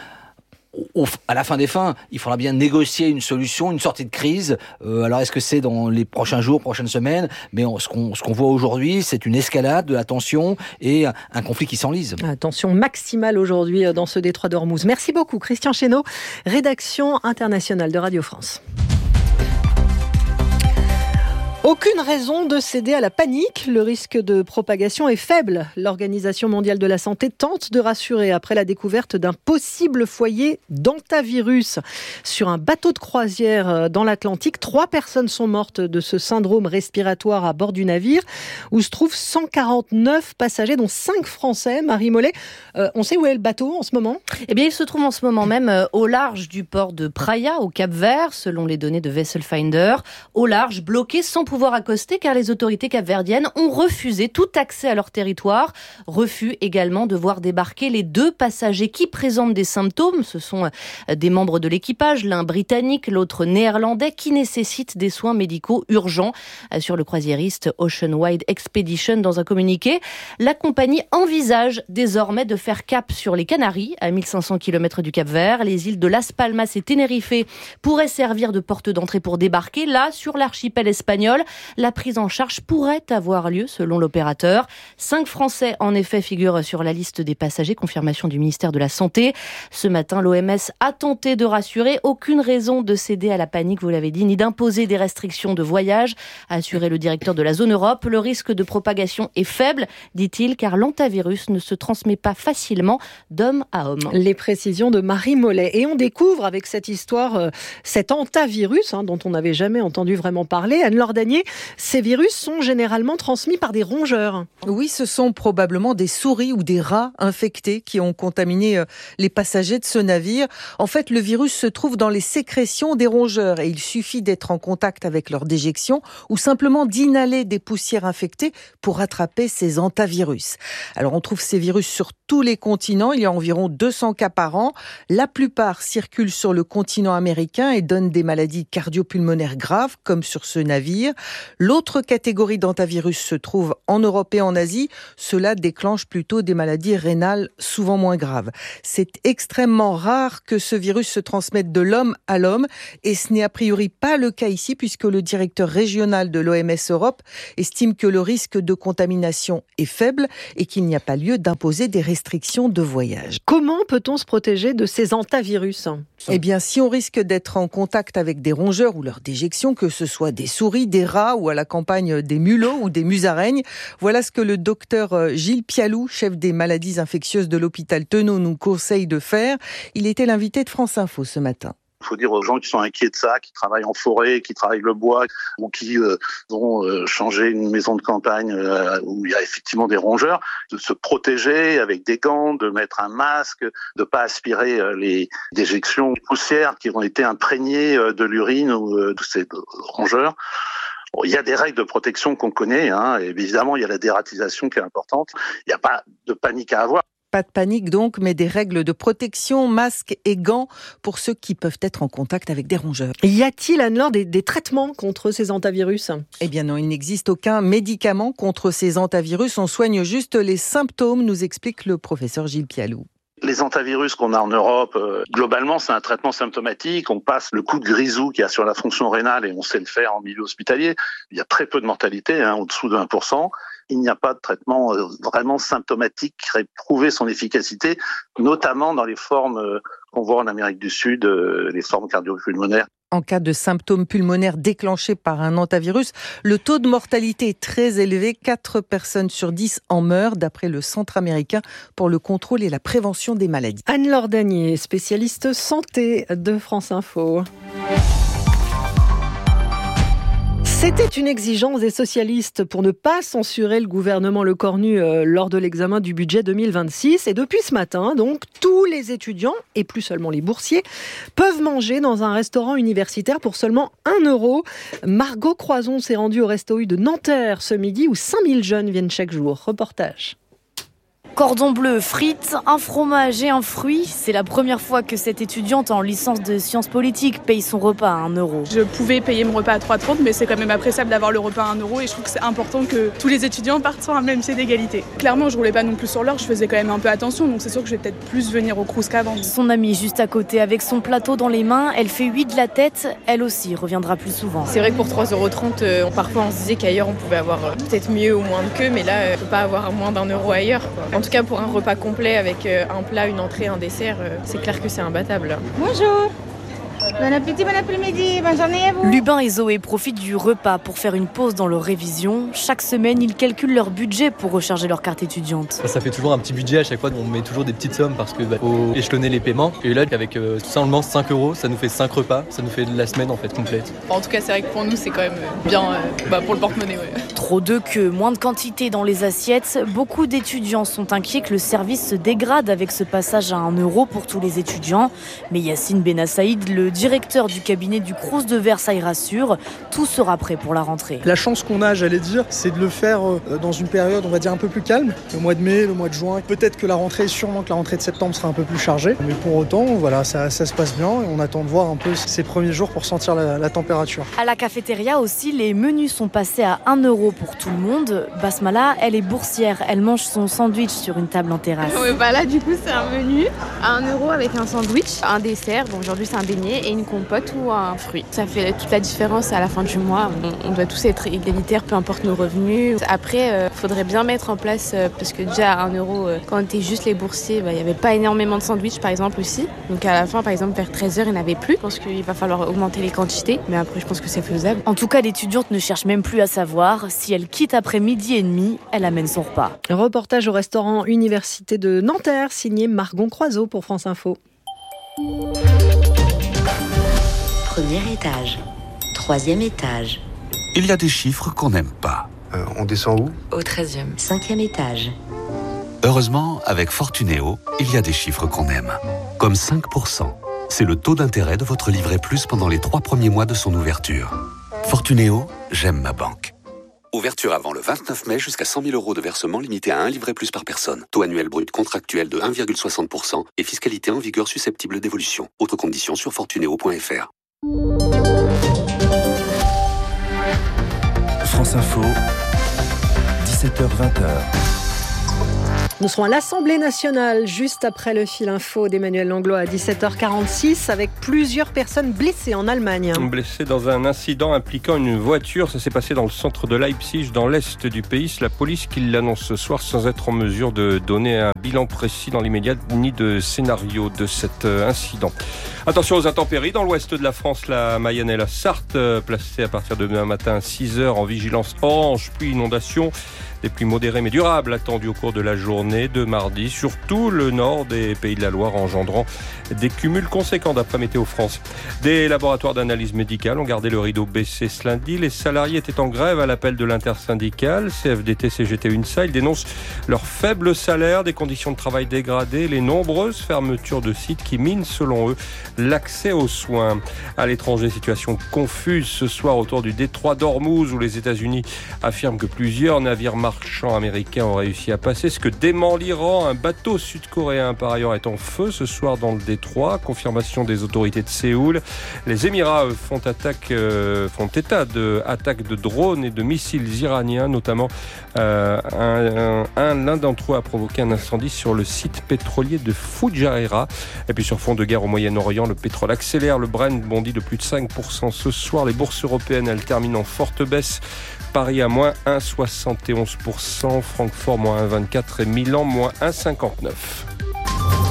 Au, à la fin des fins, il faudra bien négocier une solution, une sortie de crise. Euh, alors, est-ce que c'est dans les prochains jours, prochaines semaines ? Mais on, ce, qu'on, ce qu'on voit aujourd'hui, c'est une escalade de la tension et un, un conflit qui s'enlise. Ah, tension maximale aujourd'hui dans ce détroit d'Ormuz. Merci beaucoup, Christian Chesneau, rédaction internationale de Radio France. Aucune raison de céder à la panique. Le risque de propagation est faible. L'Organisation mondiale de la santé tente de rassurer après la découverte d'un possible foyer d'hantavirus sur un bateau de croisière dans l'Atlantique. Trois personnes sont mortes de ce syndrome respiratoire à bord du navire où se trouvent cent quarante-neuf passagers, dont cinq Français. Marie Mollet, euh, on sait où est le bateau en ce moment ? Eh bien, il se trouve en ce moment même euh, au large du port de Praia, au Cap-Vert, selon les données de Vessel Finder. Au large, bloqué sans pouvoir accoster car les autorités capverdiennes ont refusé tout accès à leur territoire. Refus également de voir débarquer les deux passagers qui présentent des symptômes. Ce sont des membres de l'équipage, l'un britannique, l'autre néerlandais, qui nécessitent des soins médicaux urgents. Sur le croisiériste Ocean Wide Expedition, dans un communiqué, la compagnie envisage désormais de faire cap sur les Canaries, à mille cinq cents kilomètres du Cap-Vert. Les îles de Las Palmas et Tenerife pourraient servir de porte d'entrée pour débarquer. Là, sur l'archipel espagnol, vol. La prise en charge pourrait avoir lieu selon l'opérateur. Cinq Français, en effet, figurent sur la liste des passagers. Confirmation du ministère de la Santé. Ce matin, l'O M S a tenté de rassurer. Aucune raison de céder à la panique, vous l'avez dit, ni d'imposer des restrictions de voyage, a assuré le directeur de la zone Europe. Le risque de propagation est faible, dit-il, car l'hantavirus ne se transmet pas facilement d'homme à homme. Les précisions de Marie Mollet. Et on découvre avec cette histoire, euh, cet hantavirus, hein, dont on n'avait jamais entendu vraiment parler. Anne-Laure Danier, ces virus sont généralement transmis par des rongeurs. Oui, ce sont probablement des souris ou des rats infectés qui ont contaminé euh, les passagers de ce navire. En fait, le virus se trouve dans les sécrétions des rongeurs et il suffit d'être en contact avec leur déjection ou simplement d'inhaler des poussières infectées pour attraper ces hantavirus. Alors, on trouve ces virus sur tous les continents. Il y a environ deux cents cas par an. La plupart circulent sur le continent américain et donnent des maladies cardio-pulmonaires graves, comme sur ce navire. L'autre catégorie d'hantavirus se trouve en Europe et en Asie. Cela déclenche plutôt des maladies rénales souvent moins graves. C'est extrêmement rare que ce virus se transmette de l'homme à l'homme et ce n'est a priori pas le cas ici puisque le directeur régional de l'O M S Europe estime que le risque de contamination est faible et qu'il n'y a pas lieu d'imposer des restrictions de voyage. Comment peut-on se protéger de ces hantavirus ? Eh bien, si on risque d'être en contact avec des rongeurs ou leur déjection, que ce soit des souris, des rats ou à la campagne des mulots ou des musaraignes, voilà ce que le docteur Gilles Pialou, chef des maladies infectieuses de l'hôpital Tenon, nous conseille de faire. Il était l'invité de France Info ce matin. Il faut dire aux gens qui sont inquiets de ça, qui travaillent en forêt, qui travaillent le bois, ou qui euh, vont euh, changer une maison de campagne euh, où il y a effectivement des rongeurs, de se protéger avec des gants, de mettre un masque, de pas aspirer euh, les déjections poussières qui ont été imprégnées euh, de l'urine ou euh, de ces rongeurs. Bon, il y a des règles de protection qu'on connaît, hein, et évidemment il y a la dératisation qui est importante. Il n'y a pas de panique à avoir. Pas de panique donc, mais des règles de protection, masques et gants pour ceux qui peuvent être en contact avec des rongeurs. Y a-t-il, Anne-Laure, des, des traitements contre ces hantavirus ? Eh bien non, il n'existe aucun médicament contre ces hantavirus. On soigne juste les symptômes, nous explique le professeur Gilles Pialou. Les hantavirus qu'on a en Europe, euh, globalement, c'est un traitement symptomatique. On passe le coup de grisou qu'il y a sur la fonction rénale et on sait le faire en milieu hospitalier. Il y a très peu de mortalité, hein, au-dessous de un pour cent. Il n'y a pas de traitement euh, vraiment symptomatique qui aurait prouvé son efficacité, notamment dans les formes euh, qu'on voit en Amérique du Sud, euh, les formes cardio-pulmonaires. En cas de symptômes pulmonaires déclenchés par un hantavirus, le taux de mortalité est très élevé. quatre personnes sur dix en meurent, d'après le Centre américain pour le contrôle et la prévention des maladies. Anne-Laure Danier, spécialiste santé de France Info. C'était une exigence des socialistes pour ne pas censurer le gouvernement Lecornu euh, lors de l'examen du budget deux mille vingt-six. Et depuis ce matin, donc, tous les étudiants, et plus seulement les boursiers, peuvent manger dans un restaurant universitaire pour seulement un euro. Margot Croison s'est rendue au Resto U de Nanterre ce midi où cinq mille jeunes viennent chaque jour. Reportage. Cordon bleu, frites, un fromage et un fruit. C'est la première fois que cette étudiante en licence de sciences politiques paye son repas à un euro. Je pouvais payer mon repas à trois euros trente, mais c'est quand même appréciable d'avoir le repas à un euro et je trouve que c'est important que tous les étudiants partent sur un même pied d'égalité. Clairement, je roulais pas non plus sur l'heure, je faisais quand même un peu attention, donc c'est sûr que je vais peut-être plus venir au Crous qu'avant. Son amie juste à côté avec son plateau dans les mains, elle fait huit de la tête, elle aussi reviendra plus souvent. C'est vrai que pour trois euros trente, euh, parfois on se disait qu'ailleurs on pouvait avoir euh, peut-être mieux ou moins que, mais là, euh, on peut pas avoir moins d'un euro ailleurs, quoi. En tout cas, pour un repas complet avec euh, un plat, une entrée, un dessert, euh, c'est clair que c'est imbattable. Bonjour. Bon appétit, bon après-midi, bonne journée à vous. Lubin et Zoé profitent du repas pour faire une pause dans leur révision. Chaque semaine, ils calculent leur budget pour recharger leur carte étudiante. Ça fait toujours un petit budget à chaque fois, on met toujours des petites sommes parce qu'il bah, faut échelonner les paiements. Et là, avec euh, seulement cinq euros, ça nous fait cinq repas, ça nous fait la semaine en fait complète. En tout cas, c'est vrai que pour nous, c'est quand même bien euh, bah, pour le porte-monnaie. Ouais. Trop de queues, moins de quantité dans les assiettes. Beaucoup d'étudiants sont inquiets que le service se dégrade avec ce passage à un euro pour tous les étudiants. Mais Yacine Benassaïd, le directeur du cabinet du Crous de Versailles, rassure, tout sera prêt pour la rentrée. La chance qu'on a, j'allais dire, c'est de le faire dans une période, on va dire, un peu plus calme. Le mois de mai, le mois de juin. Peut-être que la rentrée, sûrement que la rentrée de septembre sera un peu plus chargée. Mais pour autant, voilà, ça, ça se passe bien et on attend de voir un peu ces premiers jours pour sentir la, la température. À la cafétéria aussi, les menus sont passés à un euro pour tout le monde. Basmala, elle est boursière, elle mange son sandwich sur une table en terrasse. Ouais, bah là, du coup, c'est un menu à un euro avec un sandwich, un dessert, bon, aujourd'hui c'est un beignet, et une compote ou un fruit. Ça fait toute la différence à la fin du mois. On, on doit tous être égalitaires, peu importe nos revenus. Après, il euh, faudrait bien mettre en place, euh, parce que déjà à un euro, euh, quand on était juste les boursiers, il bah, n'y avait pas énormément de sandwichs par exemple aussi. Donc à la fin, par exemple, vers treize heures, il n'y en avait plus. Je pense qu'il va falloir augmenter les quantités, mais après, je pense que c'est faisable. En tout cas, l'étudiante ne cherche même plus à savoir. Si elle quitte après midi et demi, elle amène son repas. Reportage au restaurant Université de Nanterre, signé Margon Croiseau pour France Info. Premier étage, troisième étage. Il y a des chiffres qu'on n'aime pas. Euh, on descend où ? Au treizième, cinquième étage. Heureusement, avec Fortunéo, il y a des chiffres qu'on aime. Comme cinq pour cent. C'est le taux d'intérêt de votre livret plus pendant les trois premiers mois de son ouverture. Fortunéo, j'aime ma banque. Ouverture avant le vingt-neuf mai jusqu'à cent mille euros de versement limité à un livret plus par personne. Taux annuel brut contractuel de un virgule soixante pour cent et fiscalité en vigueur susceptible d'évolution. Autres conditions sur fortunéo point f r. France Info, dix-sept heures vingt. Nous serons à l'Assemblée nationale juste après le fil info d'Emmanuel Langlois à dix-sept heures quarante-six avec plusieurs personnes blessées en Allemagne. Blessées dans un incident impliquant une voiture. Ça s'est passé dans le centre de Leipzig, dans l'est du pays. C'est la police qui l'annonce ce soir sans être en mesure de donner un bilan précis dans l'immédiat ni de scénario de cet incident. Attention aux intempéries dans l'ouest de la France, la Mayenne et la Sarthe, placées à partir de demain matin à six heures en vigilance orange, puis inondation. Des pluies modérées mais durables attendues au cours de la journée de mardi, surtout le nord des Pays de la Loire, engendrant des cumuls conséquents d'après Météo France. Des laboratoires d'analyse médicale ont gardé le rideau baissé ce lundi. Les salariés étaient en grève à l'appel de l'intersyndicale C F D T, C G T, UNSA. Ils dénoncent leur faible salaire, des conditions de travail dégradées, les nombreuses fermetures de sites qui minent, selon eux, l'accès aux soins. À l'étranger, situation confuse ce soir autour du détroit d'Ormuz, où les États-Unis affirment que plusieurs navires marchands américains ont réussi à passer, ce que dément l'Iran. Un bateau sud-coréen par ailleurs est en feu ce soir dans le détroit, confirmation des autorités de Séoul. Les Émirats font, attaque, euh, font état d'attaques de drones et de missiles iraniens, notamment euh, un, un, un, l'un d'entre eux a provoqué un incendie sur le site pétrolier de Fujairah. Et puis sur fond de guerre au Moyen-Orient, le pétrole accélère, le Brent bondit de plus de cinq pour cent ce soir. Les bourses européennes, elles terminent en forte baisse. Paris à moins un virgule soixante et onze pour cent, Francfort moins un virgule vingt-quatre pour cent et Milan moins un virgule cinquante-neuf pour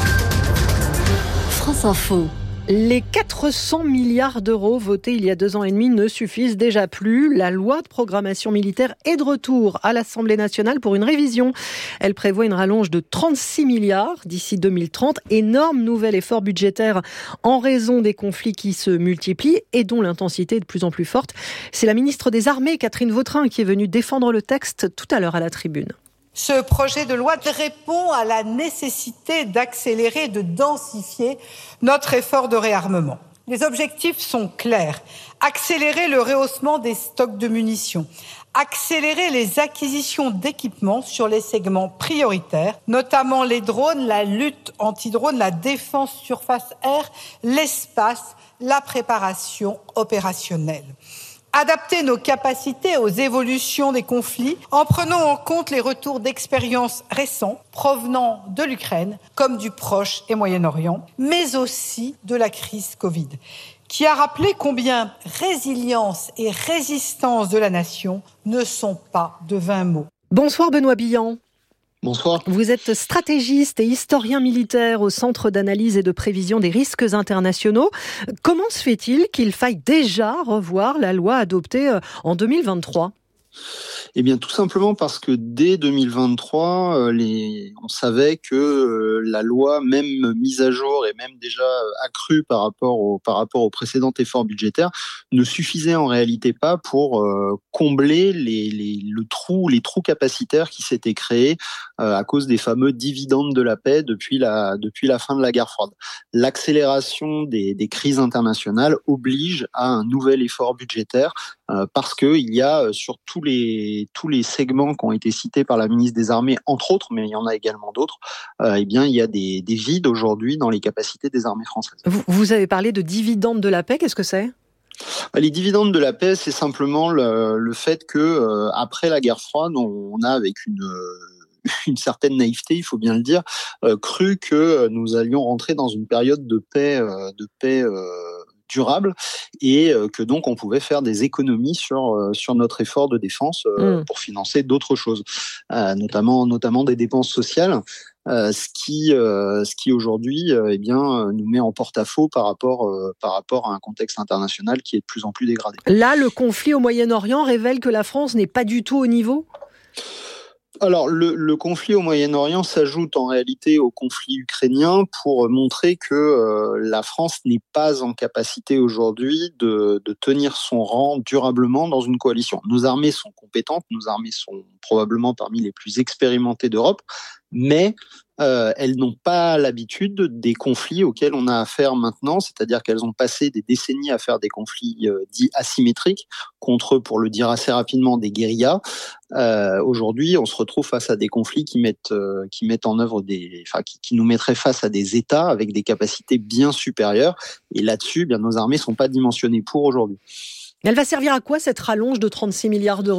cent. France Info. Les quatre cents milliards d'euros votés il y a deux ans et demi ne suffisent déjà plus. La loi de programmation militaire est de retour à l'Assemblée nationale pour une révision. Elle prévoit une rallonge de trente-six milliards d'ici deux mille trente. Énorme nouvel effort budgétaire en raison des conflits qui se multiplient et dont l'intensité est de plus en plus forte. C'est la ministre des Armées, Catherine Vautrin, qui est venue défendre le texte tout à l'heure à la tribune. Ce projet de loi répond à la nécessité d'accélérer et de densifier notre effort de réarmement. Les objectifs sont clairs. Accélérer le rehaussement des stocks de munitions. Accélérer les acquisitions d'équipements sur les segments prioritaires, notamment les drones, la lutte anti-drone, la défense surface-air, l'espace, la préparation opérationnelle. Adapter nos capacités aux évolutions des conflits en prenant en compte les retours d'expériences récents provenant de l'Ukraine comme du Proche et Moyen-Orient, mais aussi de la crise Covid, qui a rappelé combien résilience et résistance de la nation ne sont pas de vains mots. Bonsoir Benoît Billan. Bonsoir. Vous êtes stratégiste et historien militaire au Centre d'analyse et de prévision des risques internationaux. Comment se fait-il qu'il faille déjà revoir la loi adoptée en deux mille vingt-trois ? Eh bien, tout simplement parce que dès deux mille vingt-trois, euh, les... on savait que euh, la loi, même mise à jour et même déjà euh, accrue par rapport au par rapport au précédent effort budgétaire, ne suffisait en réalité pas pour euh, combler les, les le trou les trous capacitaires qui s'étaient créés euh, à cause des fameux dividendes de la paix depuis la depuis la fin de la guerre froide. L'accélération des, des crises internationales oblige à un nouvel effort budgétaire euh, parce que il y a sur tous les tous les segments qui ont été cités par la ministre des Armées, entre autres, mais il y en a également d'autres, euh, eh bien, il y a des, des vides aujourd'hui dans les capacités des armées françaises. Vous, vous avez parlé de dividendes de la paix, qu'est-ce que c'est ? Les dividendes de la paix, c'est simplement le, le fait que euh, après la guerre froide, on, on a avec une euh, une certaine naïveté, il faut bien le dire, euh, cru que nous allions rentrer dans une période de paix, euh, de paix euh, durable et euh, que donc on pouvait faire des économies sur euh, sur notre effort de défense euh, mmh. pour financer d'autres choses, euh, notamment notamment des dépenses sociales. Euh, ce qui, euh, ce qui aujourd'hui, euh, eh bien, nous met en porte-à-faux par rapport, euh, par rapport à un contexte international qui est de plus en plus dégradé. Là, le conflit au Moyen-Orient révèle que la France n'est pas du tout au niveau ? Alors, le, le conflit au Moyen-Orient s'ajoute en réalité au conflit ukrainien pour montrer que euh, la France n'est pas en capacité aujourd'hui de, de tenir son rang durablement dans une coalition. Nos armées sont compétentes, nos armées sont probablement parmi les plus expérimentées d'Europe, mais euh, elles n'ont pas l'habitude des conflits auxquels on a affaire maintenant, c'est-à-dire qu'elles ont passé des décennies à faire des conflits euh, dits asymétriques contre, pour le dire assez rapidement, des guérillas. Euh, aujourd'hui, on se retrouve face à des conflits qui mettent, euh, qui mettent en œuvre des, enfin, qui, qui nous mettraient face à des États avec des capacités bien supérieures. Et là-dessus, bien, nos armées sont pas dimensionnées pour aujourd'hui. Elle va servir à quoi cette rallonge de trente-six milliards d'euros ?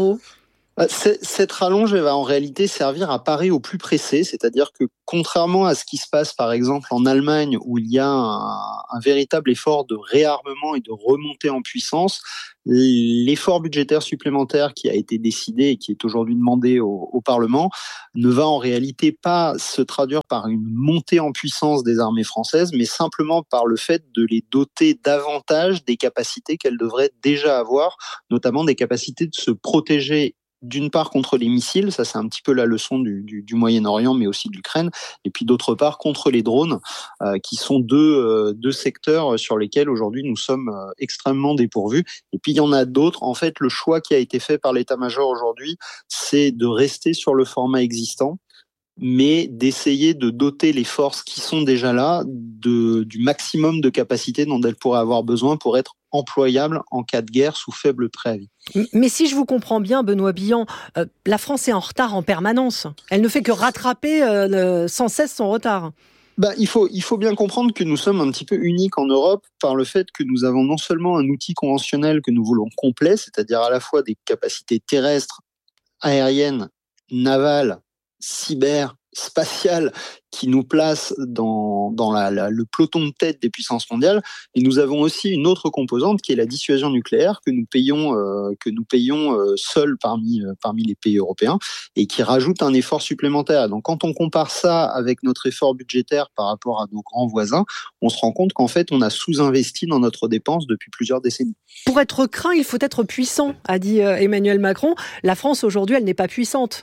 Cette rallonge, elle va en réalité servir à parer au plus pressé, c'est-à-dire que contrairement à ce qui se passe par exemple en Allemagne où il y a un, un véritable effort de réarmement et de remontée en puissance, l'effort budgétaire supplémentaire qui a été décidé et qui est aujourd'hui demandé au, au Parlement ne va en réalité pas se traduire par une montée en puissance des armées françaises, mais simplement par le fait de les doter davantage des capacités qu'elles devraient déjà avoir, notamment des capacités de se protéger d'une part contre les missiles, ça c'est un petit peu la leçon du, du, du Moyen-Orient, mais aussi de l'Ukraine, et puis d'autre part contre les drones, euh, qui sont deux, euh, deux secteurs sur lesquels aujourd'hui nous sommes euh, extrêmement dépourvus. Et puis il y en a d'autres. En fait, le choix qui a été fait par l'état-major aujourd'hui, c'est de rester sur le format existant, mais d'essayer de doter les forces qui sont déjà là de, du maximum de capacités dont elles pourraient avoir besoin pour être employables en cas de guerre sous faible préavis. Mais si je vous comprends bien, Benoît Billon, euh, la France est en retard en permanence. Elle ne fait que rattraper euh, sans cesse son retard. Bah, il faut, il faut bien comprendre que nous sommes un petit peu uniques en Europe par le fait que nous avons non seulement un outil conventionnel que nous voulons complet, c'est-à-dire à la fois des capacités terrestres, aériennes, navales, cyber, spatiale qui nous place dans, dans la, la, le peloton de tête des puissances mondiales. Et nous avons aussi une autre composante qui est la dissuasion nucléaire que nous payons, euh, que nous payons euh, seuls parmi, euh, parmi les pays européens et qui rajoute un effort supplémentaire. Donc quand on compare ça avec notre effort budgétaire par rapport à nos grands voisins, on se rend compte qu'en fait on a sous-investi dans notre dépense depuis plusieurs décennies. Pour être craint, il faut être puissant, a dit Emmanuel Macron. La France aujourd'hui, elle n'est pas puissante.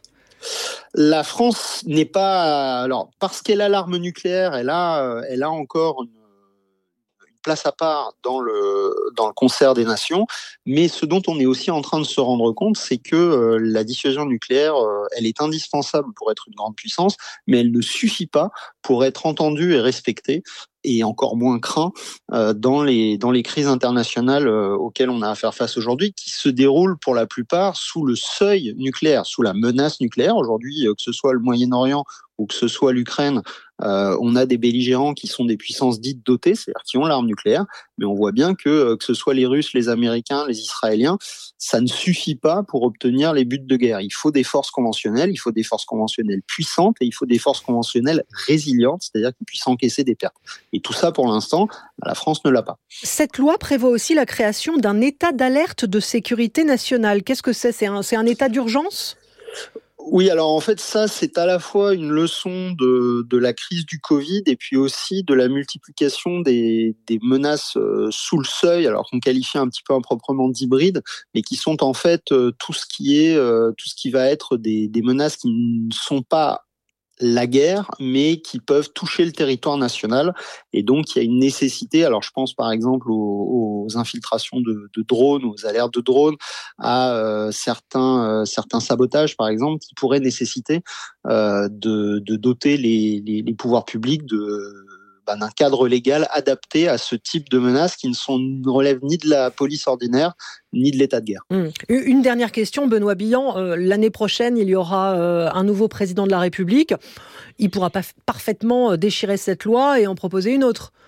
La France n'est pas, alors parce qu'elle a l'arme nucléaire, elle a, elle a encore une, une place à part dans le dans le concert des nations. Mais ce dont on est aussi en train de se rendre compte, c'est que euh, la dissuasion nucléaire, euh, elle est indispensable pour être une grande puissance, mais elle ne suffit pas pour être entendue et respectée. Et encore moins craint euh, dans les dans les crises internationales euh, auxquelles on a à faire face aujourd'hui, qui se déroulent pour la plupart sous le seuil nucléaire, sous la menace nucléaire. Aujourd'hui, euh, que ce soit le Moyen-Orient ou que ce soit l'Ukraine, euh, on a des belligérants qui sont des puissances dites dotées, c'est-à-dire qui ont l'arme nucléaire, mais on voit bien que euh, que ce soit les Russes, les Américains, les Israéliens, ça ne suffit pas pour obtenir les buts de guerre. Il faut des forces conventionnelles, il faut des forces conventionnelles puissantes et il faut des forces conventionnelles résilientes, c'est-à-dire qui puissent encaisser des pertes. Et tout ça, pour l'instant, la France ne l'a pas. Cette loi prévoit aussi la création d'un état d'alerte de sécurité nationale. Qu'est-ce que c'est ? C'est un, c'est un état d'urgence ? Oui, alors en fait, ça, c'est à la fois une leçon de, de la crise du Covid et puis aussi de la multiplication des, des menaces euh, sous le seuil, alors qu'on qualifie un petit peu improprement d'hybrides, mais qui sont en fait euh, tout ce qui est, euh, tout ce qui va être des, des menaces qui ne sont pas la guerre, mais qui peuvent toucher le territoire national. Et donc, il y a une nécessité, alors je pense par exemple aux, aux infiltrations de, de drones, aux alertes de drones, à euh, certains, euh, certains sabotages, par exemple, qui pourraient nécessiter euh, de, de doter les, les, les pouvoirs publics de bah, d'un cadre légal adapté à ce type de menaces qui ne, sont, ne relèvent ni de la police ordinaire, ni de l'état de guerre. Mmh. Une dernière question, Benoît Billon. Euh, l'année prochaine, il y aura euh, un nouveau président de la République. Il pourra pas parfaitement déchirer cette loi et en proposer une autre.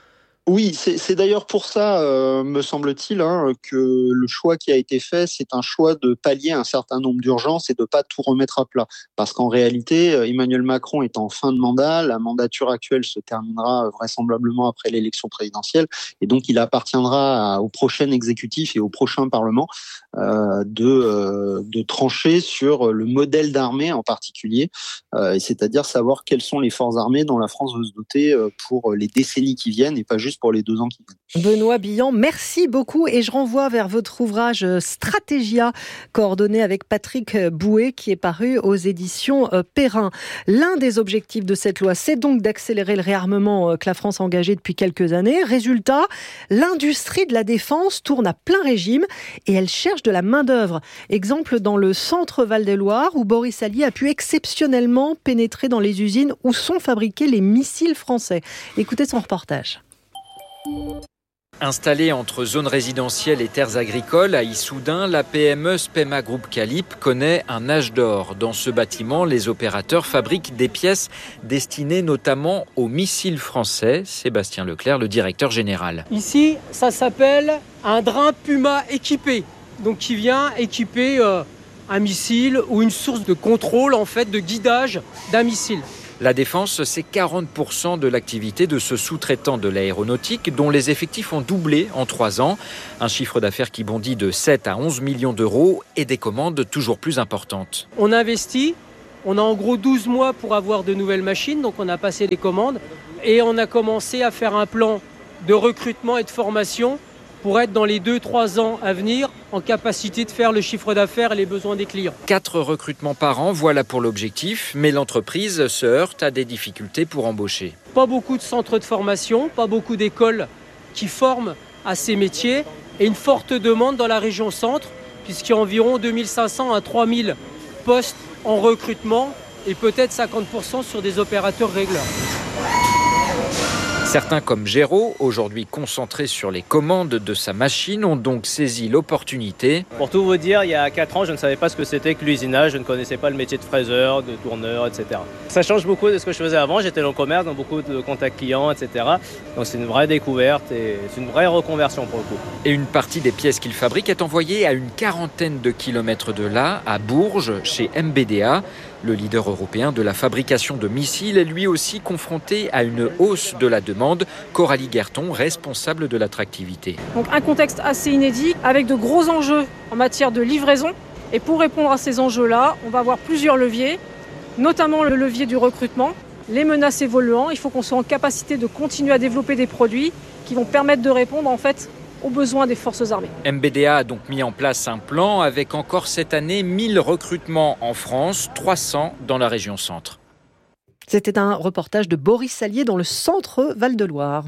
Oui, c'est, c'est d'ailleurs pour ça, euh, me semble-t-il, hein, que le choix qui a été fait, c'est un choix de pallier un certain nombre d'urgences et de pas tout remettre à plat. Parce qu'en réalité, Emmanuel Macron est en fin de mandat, la mandature actuelle se terminera vraisemblablement après l'élection présidentielle, et donc il appartiendra à, au prochain exécutif et au prochain Parlement euh, de, euh, de trancher sur le modèle d'armée en particulier, euh, et c'est-à-dire savoir quelles sont les forces armées dont la France veut se doter pour les décennies qui viennent et pas juste pour les deux ans qui viennent. Benoît Billan, merci beaucoup et je renvoie vers votre ouvrage Stratégia, coordonné avec Patrick Bouet, qui est paru aux éditions Perrin. L'un des objectifs de cette loi, c'est donc d'accélérer le réarmement que la France a engagé depuis quelques années. Résultat, l'industrie de la défense tourne à plein régime et elle cherche de la main-d'œuvre. Exemple dans le centre Val-de-Loire, où Boris Allier a pu exceptionnellement pénétrer dans les usines où sont fabriqués les missiles français. Écoutez son reportage. Installée entre zones résidentielles et terres agricoles à Issoudun, la P M E Spema Group Calip connaît un âge d'or. Dans ce bâtiment, les opérateurs fabriquent des pièces destinées notamment aux missiles français. Sébastien Leclerc, le directeur général. Ici, ça s'appelle un drain Puma équipé, donc qui vient équiper euh, un missile ou une source de contrôle, en fait, de guidage d'un missile. La défense, c'est quarante pour cent de l'activité de ce sous-traitant de l'aéronautique dont les effectifs ont doublé en trois ans. Un chiffre d'affaires qui bondit de sept à onze millions d'euros et des commandes toujours plus importantes. On investit, on a en gros douze mois pour avoir de nouvelles machines, donc on a passé les commandes et on a commencé à faire un plan de recrutement et de formation pour être dans les deux à trois ans à venir en capacité de faire le chiffre d'affaires et les besoins des clients. Quatre recrutements par an, voilà pour l'objectif, mais l'entreprise se heurte à des difficultés pour embaucher. Pas beaucoup de centres de formation, pas beaucoup d'écoles qui forment à ces métiers et une forte demande dans la région centre, puisqu'il y a environ deux mille cinq cents à trois mille postes en recrutement et peut-être cinquante pour cent sur des opérateurs régleurs. Certains comme Géraud, aujourd'hui concentrés sur les commandes de sa machine, ont donc saisi l'opportunité. Pour tout vous dire, il y a quatre ans, je ne savais pas ce que c'était que l'usinage, je ne connaissais pas le métier de fraiseur, de tourneur, et cetera. Ça change beaucoup de ce que je faisais avant, j'étais dans le commerce, dans beaucoup de contacts clients, et cetera. Donc c'est une vraie découverte et c'est une vraie reconversion pour le coup. Et une partie des pièces qu'il fabrique est envoyée à une quarantaine de kilomètres de là, à Bourges, chez M B D A. Le leader européen de la fabrication de missiles est lui aussi confronté à une hausse de la demande. Coralie Guerton, responsable de l'attractivité. Donc un contexte assez inédit avec de gros enjeux en matière de livraison. Et pour répondre à ces enjeux-là, on va avoir plusieurs leviers, notamment le levier du recrutement, les menaces évoluant. Il faut qu'on soit en capacité de continuer à développer des produits qui vont permettre de répondre en fait aux besoins des forces armées. M B D A a donc mis en place un plan avec encore cette année mille recrutements en France, trois cents dans la région centre. C'était un reportage de Boris Allier dans le centre Val-de-Loire.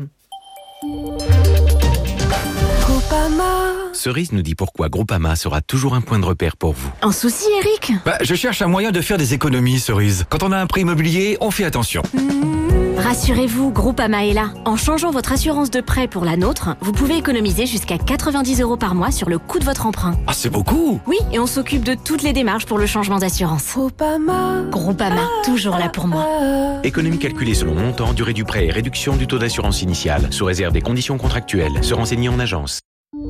Groupama. Cerise nous dit pourquoi Groupama sera toujours un point de repère pour vous. Un souci, Eric ? Bah, je cherche un moyen de faire des économies, Cerise. Quand on a un prêt immobilier, on fait attention. Mmh. Rassurez-vous, Groupama est là. En changeant votre assurance de prêt pour la nôtre, vous pouvez économiser jusqu'à quatre-vingt-dix euros par mois sur le coût de votre emprunt. Ah, c'est beaucoup! Oui, et on s'occupe de toutes les démarches pour le changement d'assurance. Groupama. Groupama, toujours là pour moi. Économie calculée selon montant, durée du prêt et réduction du taux d'assurance initial, sous réserve des conditions contractuelles. Se renseigner en agence.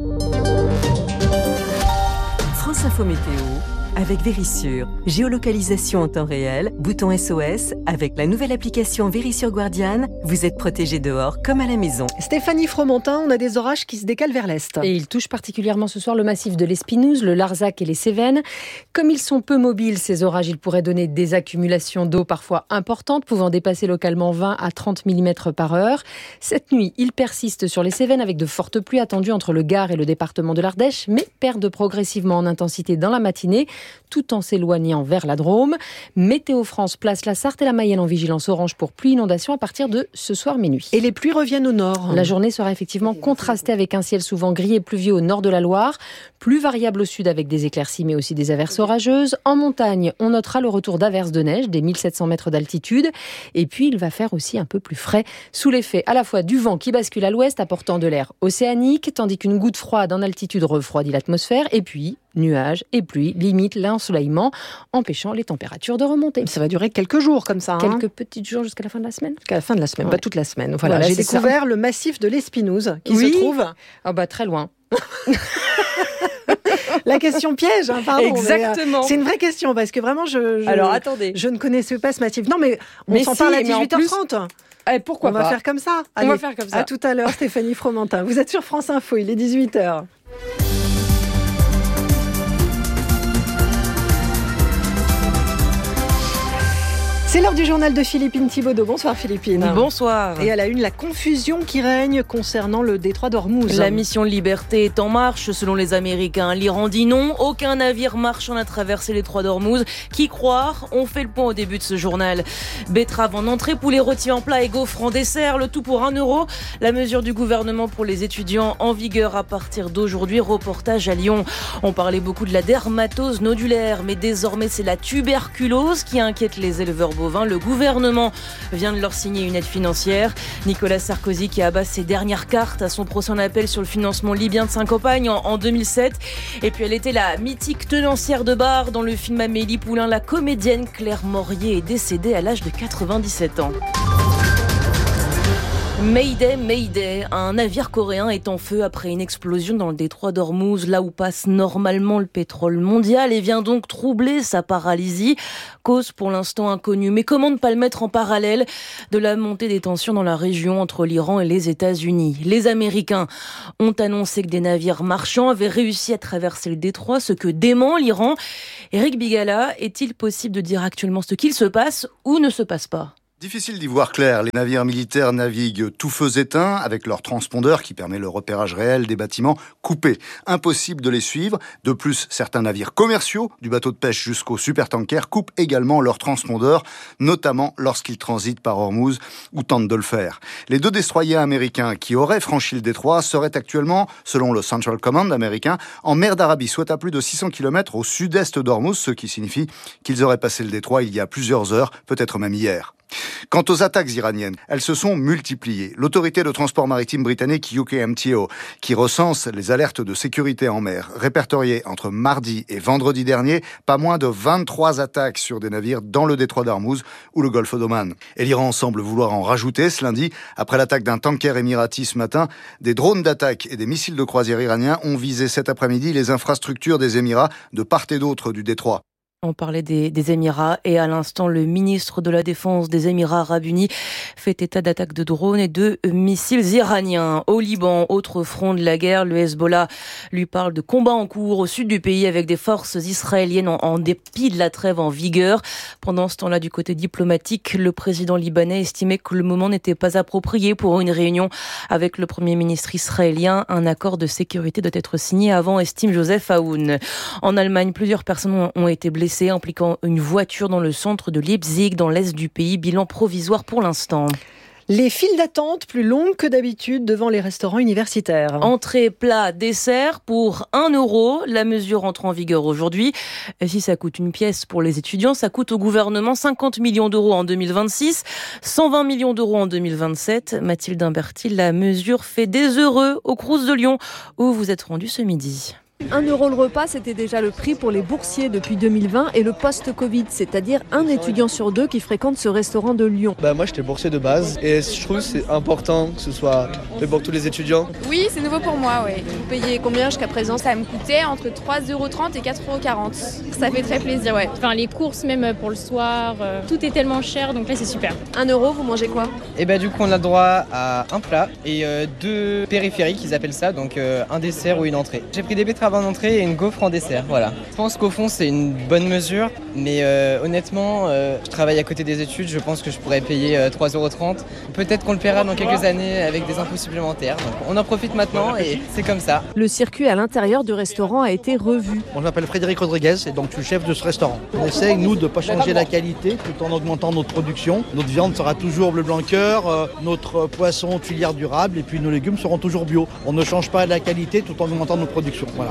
France Info Météo avec Vérissure. Géolocalisation en temps réel, bouton S O S. Avec la nouvelle application Vérissure Guardiane, vous êtes protégé dehors comme à la maison. Stéphanie Fromentin, on a des orages qui se décalent vers l'est. Et ils touchent particulièrement ce soir le massif de l'Espinouse, le Larzac et les Cévennes. Comme ils sont peu mobiles, ces orages, ils pourraient donner des accumulations d'eau parfois importantes, pouvant dépasser localement vingt à trente millimètres par heure. Cette nuit, ils persistent sur les Cévennes avec de fortes pluies attendues entre le Gard et le département de l'Ardèche, mais perdent progressivement en intensité dans la matinée, tout en s'éloignant vers la Drôme. Météo France place la Sarthe et la Mayenne en vigilance orange pour pluie inondation à partir de ce soir minuit. Et les pluies reviennent au nord. La journée sera effectivement contrastée avec un ciel souvent gris et pluvieux au nord de la Loire, plus variable au sud avec des éclaircies mais aussi des averses orageuses. En montagne, on notera le retour d'averses de neige des mille sept cents mètres d'altitude. Et puis, il va faire aussi un peu plus frais sous l'effet à la fois du vent qui bascule à l'ouest apportant de l'air océanique, tandis qu'une goutte froide en altitude refroidit l'atmosphère. Et puis, nuages et pluie limitent l'ensoleillement, empêchant les températures de remonter. Ça va durer quelques jours comme ça. Quelques hein. petits jours jusqu'à la fin de la semaine. Jusqu'à la fin de la semaine, Ouais. pas toute la semaine. Voilà, Voilà, j'ai c'est découvert ça. le massif de l'Espinouse qui Oui. se trouve... Ah bah très loin. La question piège, hein, pardon. Exactement. Mais, euh, c'est une vraie question parce que vraiment, je, je, Alors, attendez. je ne connaissais pas ce massif. Non, mais on Mais s'en si, parle à mais en dix-huit heures trente. Eh, pourquoi on pas va faire comme ça. On Allez, va faire comme ça. À tout à l'heure, Stéphanie Fromentin. Vous êtes sur France Info, il est dix-huit heures. C'est l'heure du journal de Philippine Thibaudeau. Bonsoir Philippine. Bonsoir. Et à la une, la confusion qui règne concernant le détroit d'Ormuz. La mission Liberté est en marche selon les Américains. L'Iran dit non, aucun navire marchand n'a traversé les détroits d'Ormuz. Qui croire? On fait le point au début de ce journal. Betterave en entrée, poulet rôti en plat et gaufres en dessert, le tout pour un euro. La mesure du gouvernement pour les étudiants en vigueur à partir d'aujourd'hui. Reportage à Lyon. On parlait beaucoup de la dermatose nodulaire, mais désormais c'est la tuberculose qui inquiète les éleveurs bovins. Le gouvernement vient de leur signer une aide financière. Nicolas Sarkozy qui abat ses dernières cartes à son procès en appel sur le financement libyen de Saint-Copagne en, en deux mille sept. Et puis elle était la mythique tenancière de bar dans le film Amélie Poulain. La comédienne Claire Morier est décédée à l'âge de quatre-vingt-dix-sept ans. Mayday, Mayday, un navire coréen est en feu après une explosion dans le détroit d'Ormuz, là où passe normalement le pétrole mondial, et vient donc troubler sa paralysie. Cause pour l'instant inconnue. Mais comment ne pas le mettre en parallèle de la montée des tensions dans la région entre l'Iran et les États-Unis? Les Américains ont annoncé que des navires marchands avaient réussi à traverser le détroit, ce que dément l'Iran. Éric Bigala, est-il possible de dire actuellement ce qu'il se passe ou ne se passe pas? Difficile d'y voir clair. Les navires militaires naviguent tout feu éteint avec leur transpondeur qui permet le repérage réel des bâtiments coupés. Impossible de les suivre. De plus, certains navires commerciaux, du bateau de pêche jusqu'au supertanker, coupent également leur transpondeur, notamment lorsqu'ils transitent par Ormuz ou tentent de le faire. Les deux destroyers américains qui auraient franchi le détroit seraient actuellement, selon le Central Command américain, en mer d'Arabie, soit à plus de six cents kilomètres au sud-est d'Ormuz, ce qui signifie qu'ils auraient passé le détroit il y a plusieurs heures, peut-être même hier. Quant aux attaques iraniennes, elles se sont multipliées. L'autorité de transport maritime britannique U K M T O, qui recense les alertes de sécurité en mer, répertoriait entre mardi et vendredi dernier pas moins de vingt-trois attaques sur des navires dans le détroit d'Ormuz ou le golfe d'Oman. Et l'Iran semble vouloir en rajouter ce lundi. Après l'attaque d'un tanker émirati ce matin, des drones d'attaque et des missiles de croisière iraniens ont visé cet après-midi les infrastructures des Émirats de part et d'autre du détroit. On parlait des, des Émirats et à l'instant, le ministre de la Défense des Émirats Arabes Unis fait état d'attaques de drones et de missiles iraniens. Au Liban, autre front de la guerre, le Hezbollah lui parle de combats en cours au sud du pays avec des forces israéliennes en, en dépit de la trêve en vigueur. Pendant ce temps-là, du côté diplomatique, le président libanais estimait que le moment n'était pas approprié pour une réunion avec le premier ministre israélien. Un accord de sécurité doit être signé avant, estime Joseph Aoun. En Allemagne, plusieurs personnes ont été blessées impliquant une voiture dans le centre de Leipzig, dans l'est du pays. Bilan provisoire pour l'instant. Les files d'attente plus longues que d'habitude devant les restaurants universitaires. Entrée, plat, dessert pour un euro. La mesure entre en vigueur aujourd'hui. Et si ça coûte une pièce pour les étudiants, ça coûte au gouvernement cinquante millions d'euros en deux mille vingt-six, cent vingt millions d'euros en deux mille vingt-sept. Mathilde Imberti, la mesure fait des heureux au Crous de Lyon, où vous êtes rendu ce midi. un euro le repas, c'était déjà le prix pour les boursiers depuis deux mille vingt et le post-Covid, c'est-à-dire un étudiant sur deux qui fréquente ce restaurant de Lyon. Bah moi j'étais boursier de base et je trouve que c'est important que ce soit fait pour tous les étudiants. Oui, c'est nouveau pour moi, oui. Vous payez combien jusqu'à présent? Ça me coûtait entre trois euros trente et quatre euros quarante. Ça fait très plaisir, ouais. Enfin les courses même pour le soir, euh, tout est tellement cher, donc là c'est super. un euro, vous mangez quoi? Et bah du coup on a droit à un plat et euh, deux périphériques, ils appellent ça, donc euh, un dessert ou une entrée. J'ai pris des betteraves en entrée et une gaufre en dessert, voilà. Je pense qu'au fond c'est une bonne mesure, mais euh, honnêtement, euh, je travaille à côté des études, je pense que je pourrais payer euh, trois euros trente. Peut-être qu'on le paiera dans quelques années avec des impôts supplémentaires, donc on en profite maintenant et c'est comme ça. Le circuit à l'intérieur du restaurant a été revu. Bon, je m'appelle Frédéric Rodriguez et donc je suis chef de ce restaurant. On essaye, nous, de ne pas changer la qualité tout en augmentant notre production. Notre viande sera toujours bleu blanc cœur, euh, notre poisson filière durable et puis nos légumes seront toujours bio. On ne change pas la qualité tout en augmentant notre production. Voilà.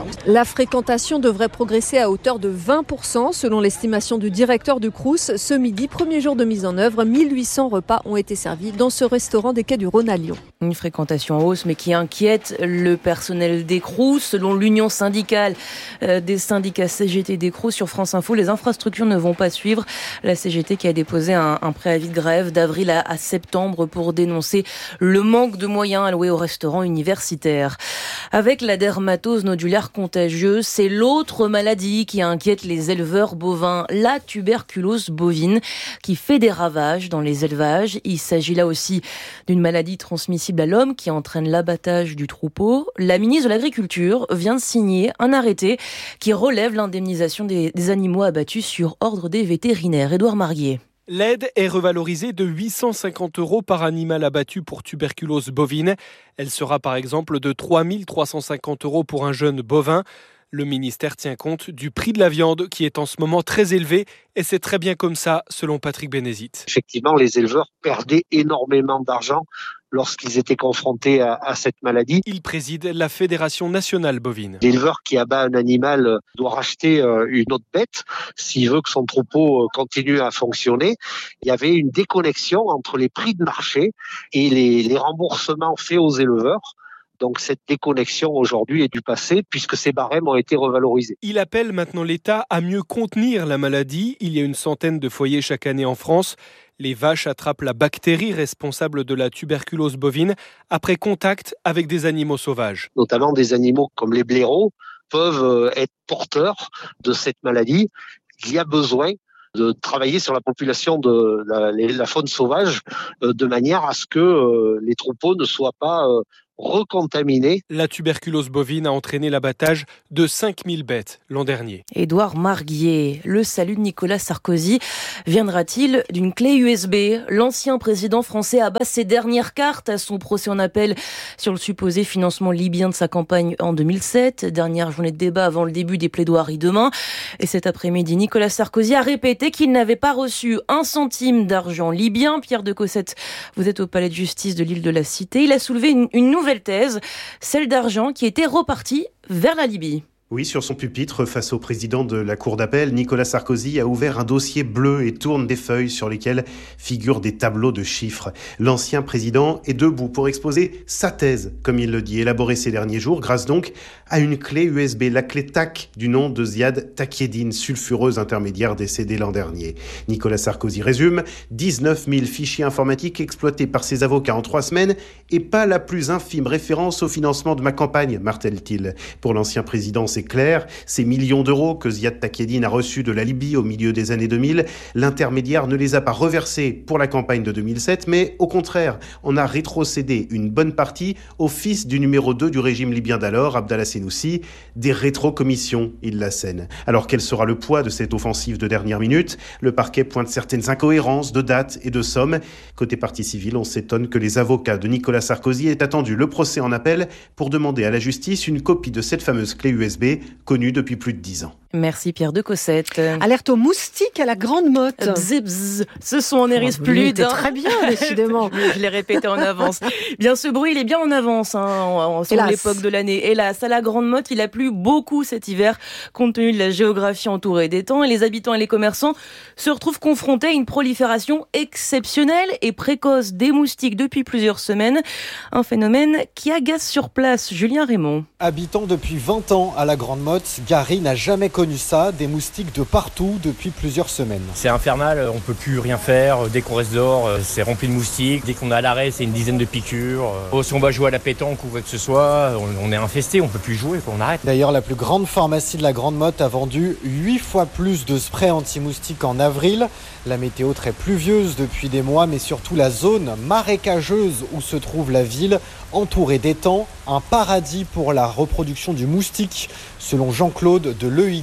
La fréquentation devrait progresser à hauteur de vingt pour cent selon l'estimation du directeur du Crous. Ce midi, premier jour de mise en œuvre, mille huit cents repas ont été servis dans ce restaurant des Quais du Rhône à Lyon. Une fréquentation en hausse mais qui inquiète le personnel des Crous. Selon l'union syndicale des syndicats C G T des Crous sur France Info, les infrastructures ne vont pas suivre. La C G T qui a déposé un, un préavis de grève d'avril à, à septembre pour dénoncer le manque de moyens alloués aux restaurants universitaires. Avec la dermatose nodulaire contagieuse, c'est l'autre maladie qui inquiète les éleveurs bovins, la tuberculose bovine, qui fait des ravages dans les élevages. Il s'agit là aussi d'une maladie transmissible à l'homme qui entraîne l'abattage du troupeau. La ministre de l'Agriculture vient de signer un arrêté qui relève l'indemnisation des, des animaux abattus sur ordre des vétérinaires. Édouard Marguier. L'aide est revalorisée de huit cent cinquante euros par animal abattu pour tuberculose bovine. Elle sera par exemple de trois mille trois cent cinquante euros pour un jeune bovin. Le ministère tient compte du prix de la viande qui est en ce moment très élevé et c'est très bien comme ça, selon Patrick Bénézit. Effectivement, les éleveurs perdaient énormément d'argent lorsqu'ils étaient confrontés à, à cette maladie. Il préside la Fédération nationale bovine. L'éleveur qui abat un animal doit racheter une autre bête s'il veut que son troupeau continue à fonctionner. Il y avait une déconnexion entre les prix de marché et les, les remboursements faits aux éleveurs. Donc cette déconnexion aujourd'hui est du passé puisque ces barèmes ont été revalorisés. Il appelle maintenant l'État à mieux contenir la maladie. Il y a une centaine de foyers chaque année en France. Les vaches attrapent la bactérie responsable de la tuberculose bovine après contact avec des animaux sauvages. Notamment des animaux comme les blaireaux peuvent être porteurs de cette maladie. Il y a besoin de travailler sur la population de la, la faune sauvage de manière à ce que les troupeaux ne soient pas recontaminés. La tuberculose bovine a entraîné l'abattage de cinq mille bêtes l'an dernier. Édouard Marguier, le salut de Nicolas Sarkozy viendra-t-il d'une clé U S B ? L'ancien président français abat ses dernières cartes à son procès en appel sur le supposé financement libyen de sa campagne en deux mille sept. Dernière journée de débat avant le début des plaidoiries demain. Et cet après-midi, Nicolas Sarkozy a répété qu'il n'avait pas reçu un centime d'argent libyen. Pierre de Cossette, vous êtes au palais de justice de l'île de la Cité. Il a soulevé une, une nouvelle thèse, celle d'argent qui était repartie vers la Libye. Oui, sur son pupitre, face au président de la Cour d'appel, Nicolas Sarkozy a ouvert un dossier bleu et tourne des feuilles sur lesquelles figurent des tableaux de chiffres. L'ancien président est debout pour exposer sa thèse, comme il le dit, élaborée ces derniers jours, grâce donc à une clé U S B, la clé T A C du nom de Ziad Takieddine, sulfureuse intermédiaire décédée l'an dernier. Nicolas Sarkozy résume, dix-neuf mille fichiers informatiques exploités par ses avocats en trois semaines et pas la plus infime référence au financement de ma campagne, martèle-t-il. Pour l'ancien président, c'est clair, ces millions d'euros que Ziad Takieddine a reçus de la Libye au milieu des années deux mille, l'intermédiaire ne les a pas reversés pour la campagne de deux mille sept, mais au contraire, on a rétrocédé une bonne partie au fils du numéro deux du régime libyen d'alors, Abdallah Senoussi, des rétrocommissions, il l'assène. Alors quel sera le poids de cette offensive de dernière minute ? Le parquet pointe certaines incohérences de dates et de sommes. Côté partie civile, on s'étonne que les avocats de Nicolas Sarkozy aient attendu le procès en appel pour demander à la justice une copie de cette fameuse clé U S B connu depuis plus de dix ans. Merci Pierre de Cossette. Alerte aux moustiques à la Grande Motte. Bzz, bzz. Ce sont en Hérisplud. Oh, très bien, décidément. je, je l'ai répété en avance. Bien, ce bruit, il est bien en avance, hein, sur l'époque de l'année. Hélas, à la Grande Motte, il a plu beaucoup cet hiver, compte tenu de la géographie entourée des temps. Et les habitants et les commerçants se retrouvent confrontés à une prolifération exceptionnelle et précoce des moustiques depuis plusieurs semaines. Un phénomène qui agace sur place. Julien Raymond. Habitant depuis vingt ans à la Grande Motte, Gary n'a jamais connu ça, des moustiques de partout depuis plusieurs semaines. C'est infernal, on peut plus rien faire, dès qu'on reste dehors, c'est rempli de moustiques, dès qu'on est à l'arrêt, c'est une dizaine de piqûres. Oh, si on va jouer à la pétanque ou quoi que ce soit, on est infesté, on peut plus jouer, on arrête. D'ailleurs, la plus grande pharmacie de la Grande Motte a vendu huit fois plus de sprays anti-moustiques en avril. La météo très pluvieuse depuis des mois, mais surtout la zone marécageuse où se trouve la ville, entourée d'étangs, un paradis pour la reproduction du moustique, selon Jean-Claude de l'E I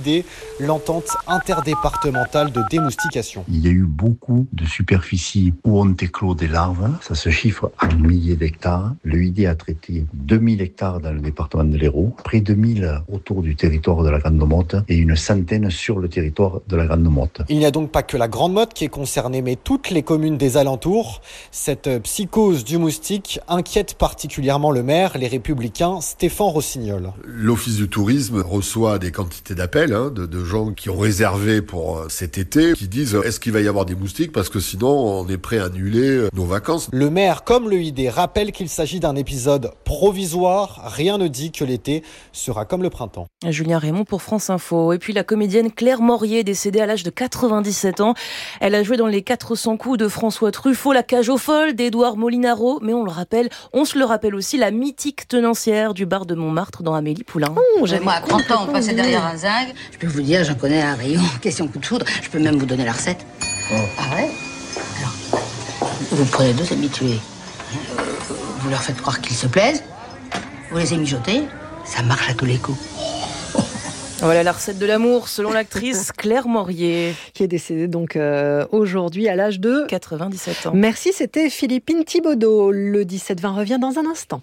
valider l'entente interdépartementale de démoustication. Il y a eu beaucoup de superficies où ont éclos des larves. Ça se chiffre en milliers d'hectares. Le I D a traité deux mille hectares dans le département de l'Hérault, près de mille autour du territoire de la Grande Motte et une centaine sur le territoire de la Grande Motte. Il n'y a donc pas que la Grande Motte qui est concernée, mais toutes les communes des alentours. Cette psychose du moustique inquiète particulièrement le maire, les Républicains, Stéphane Rossignol. L'Office du tourisme reçoit des quantités d'appels hein, de, de gens qui ont réservé pour cet été, qui disent est-ce qu'il va y avoir des moustiques parce que sinon on est prêt à annuler nos vacances. Le maire, comme le I D, rappelle qu'il s'agit d'un épisode provisoire. Rien ne dit que l'été sera comme le printemps. Julien Raymond pour France Info. Et puis la comédienne Claire Morier, décédée à l'âge de quatre-vingt-dix-sept ans. Elle a joué dans les quatre cents coups de François Truffaut, La cage aux folles d'Édouard Molinaro, mais on le rappelle, on se le rappelle aussi, la mythique tenancière du bar de Montmartre dans Amélie Poulain. Oh, moi, à trente ans, on passait derrière un zinc. Je peux vous dire, j'en connais un rayon. Question coup de foudre. Je peux même vous donner la recette. Oh. Ah ouais? Alors, vous prenez deux habitués. Vous leur faites croire qu'ils se plaisent. Vous les mijoter. Ça marche à tous les coups. Voilà la recette de l'amour, selon l'actrice Claire Morier. Qui est décédée donc euh, aujourd'hui à l'âge de quatre-vingt-dix-sept ans. Merci, c'était Philippine Thibaudot. Le dix-sept vingt revient dans un instant.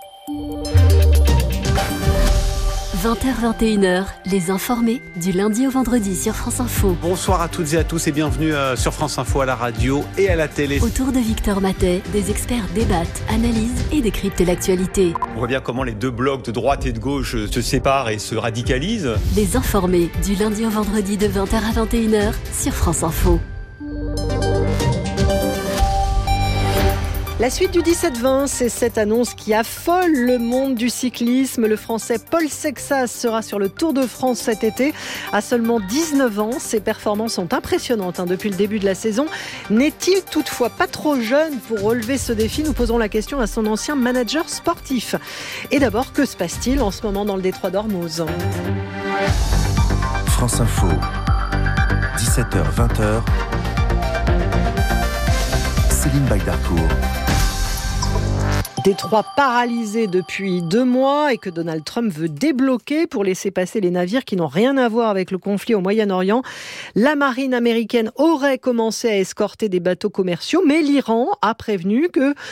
vingt heures vingt et une heures, les informés, du lundi au vendredi sur France Info. Bonsoir à toutes et à tous et bienvenue euh, sur France Info à la radio et à la télé. Autour de Victor Matet, des experts débattent, analysent et décryptent l'actualité. On voit bien comment les deux blocs de droite et de gauche se séparent et se radicalisent. Les informés, du lundi au vendredi de vingt heures à vingt et une heures sur France Info. La suite du dix-sept vingt, c'est cette annonce qui affole le monde du cyclisme. Le Français Paul Sexas sera sur le Tour de France cet été. À seulement dix-neuf ans, ses performances sont impressionnantes hein, depuis le début de la saison. N'est-il toutefois pas trop jeune pour relever ce défi? Nous posons la question à son ancien manager sportif. Et d'abord, que se passe-t-il en ce moment dans le détroit d'Ormuz? France Info, dix-sept heures vingt. Céline Bagdarcourt. Détroit paralysé depuis deux mois et que Donald Trump veut débloquer pour laisser passer les navires qui n'ont rien à voir avec le conflit au Moyen-Orient. La marine américaine aurait commencé à escorter des bateaux commerciaux, mais l'Iran a prévenu que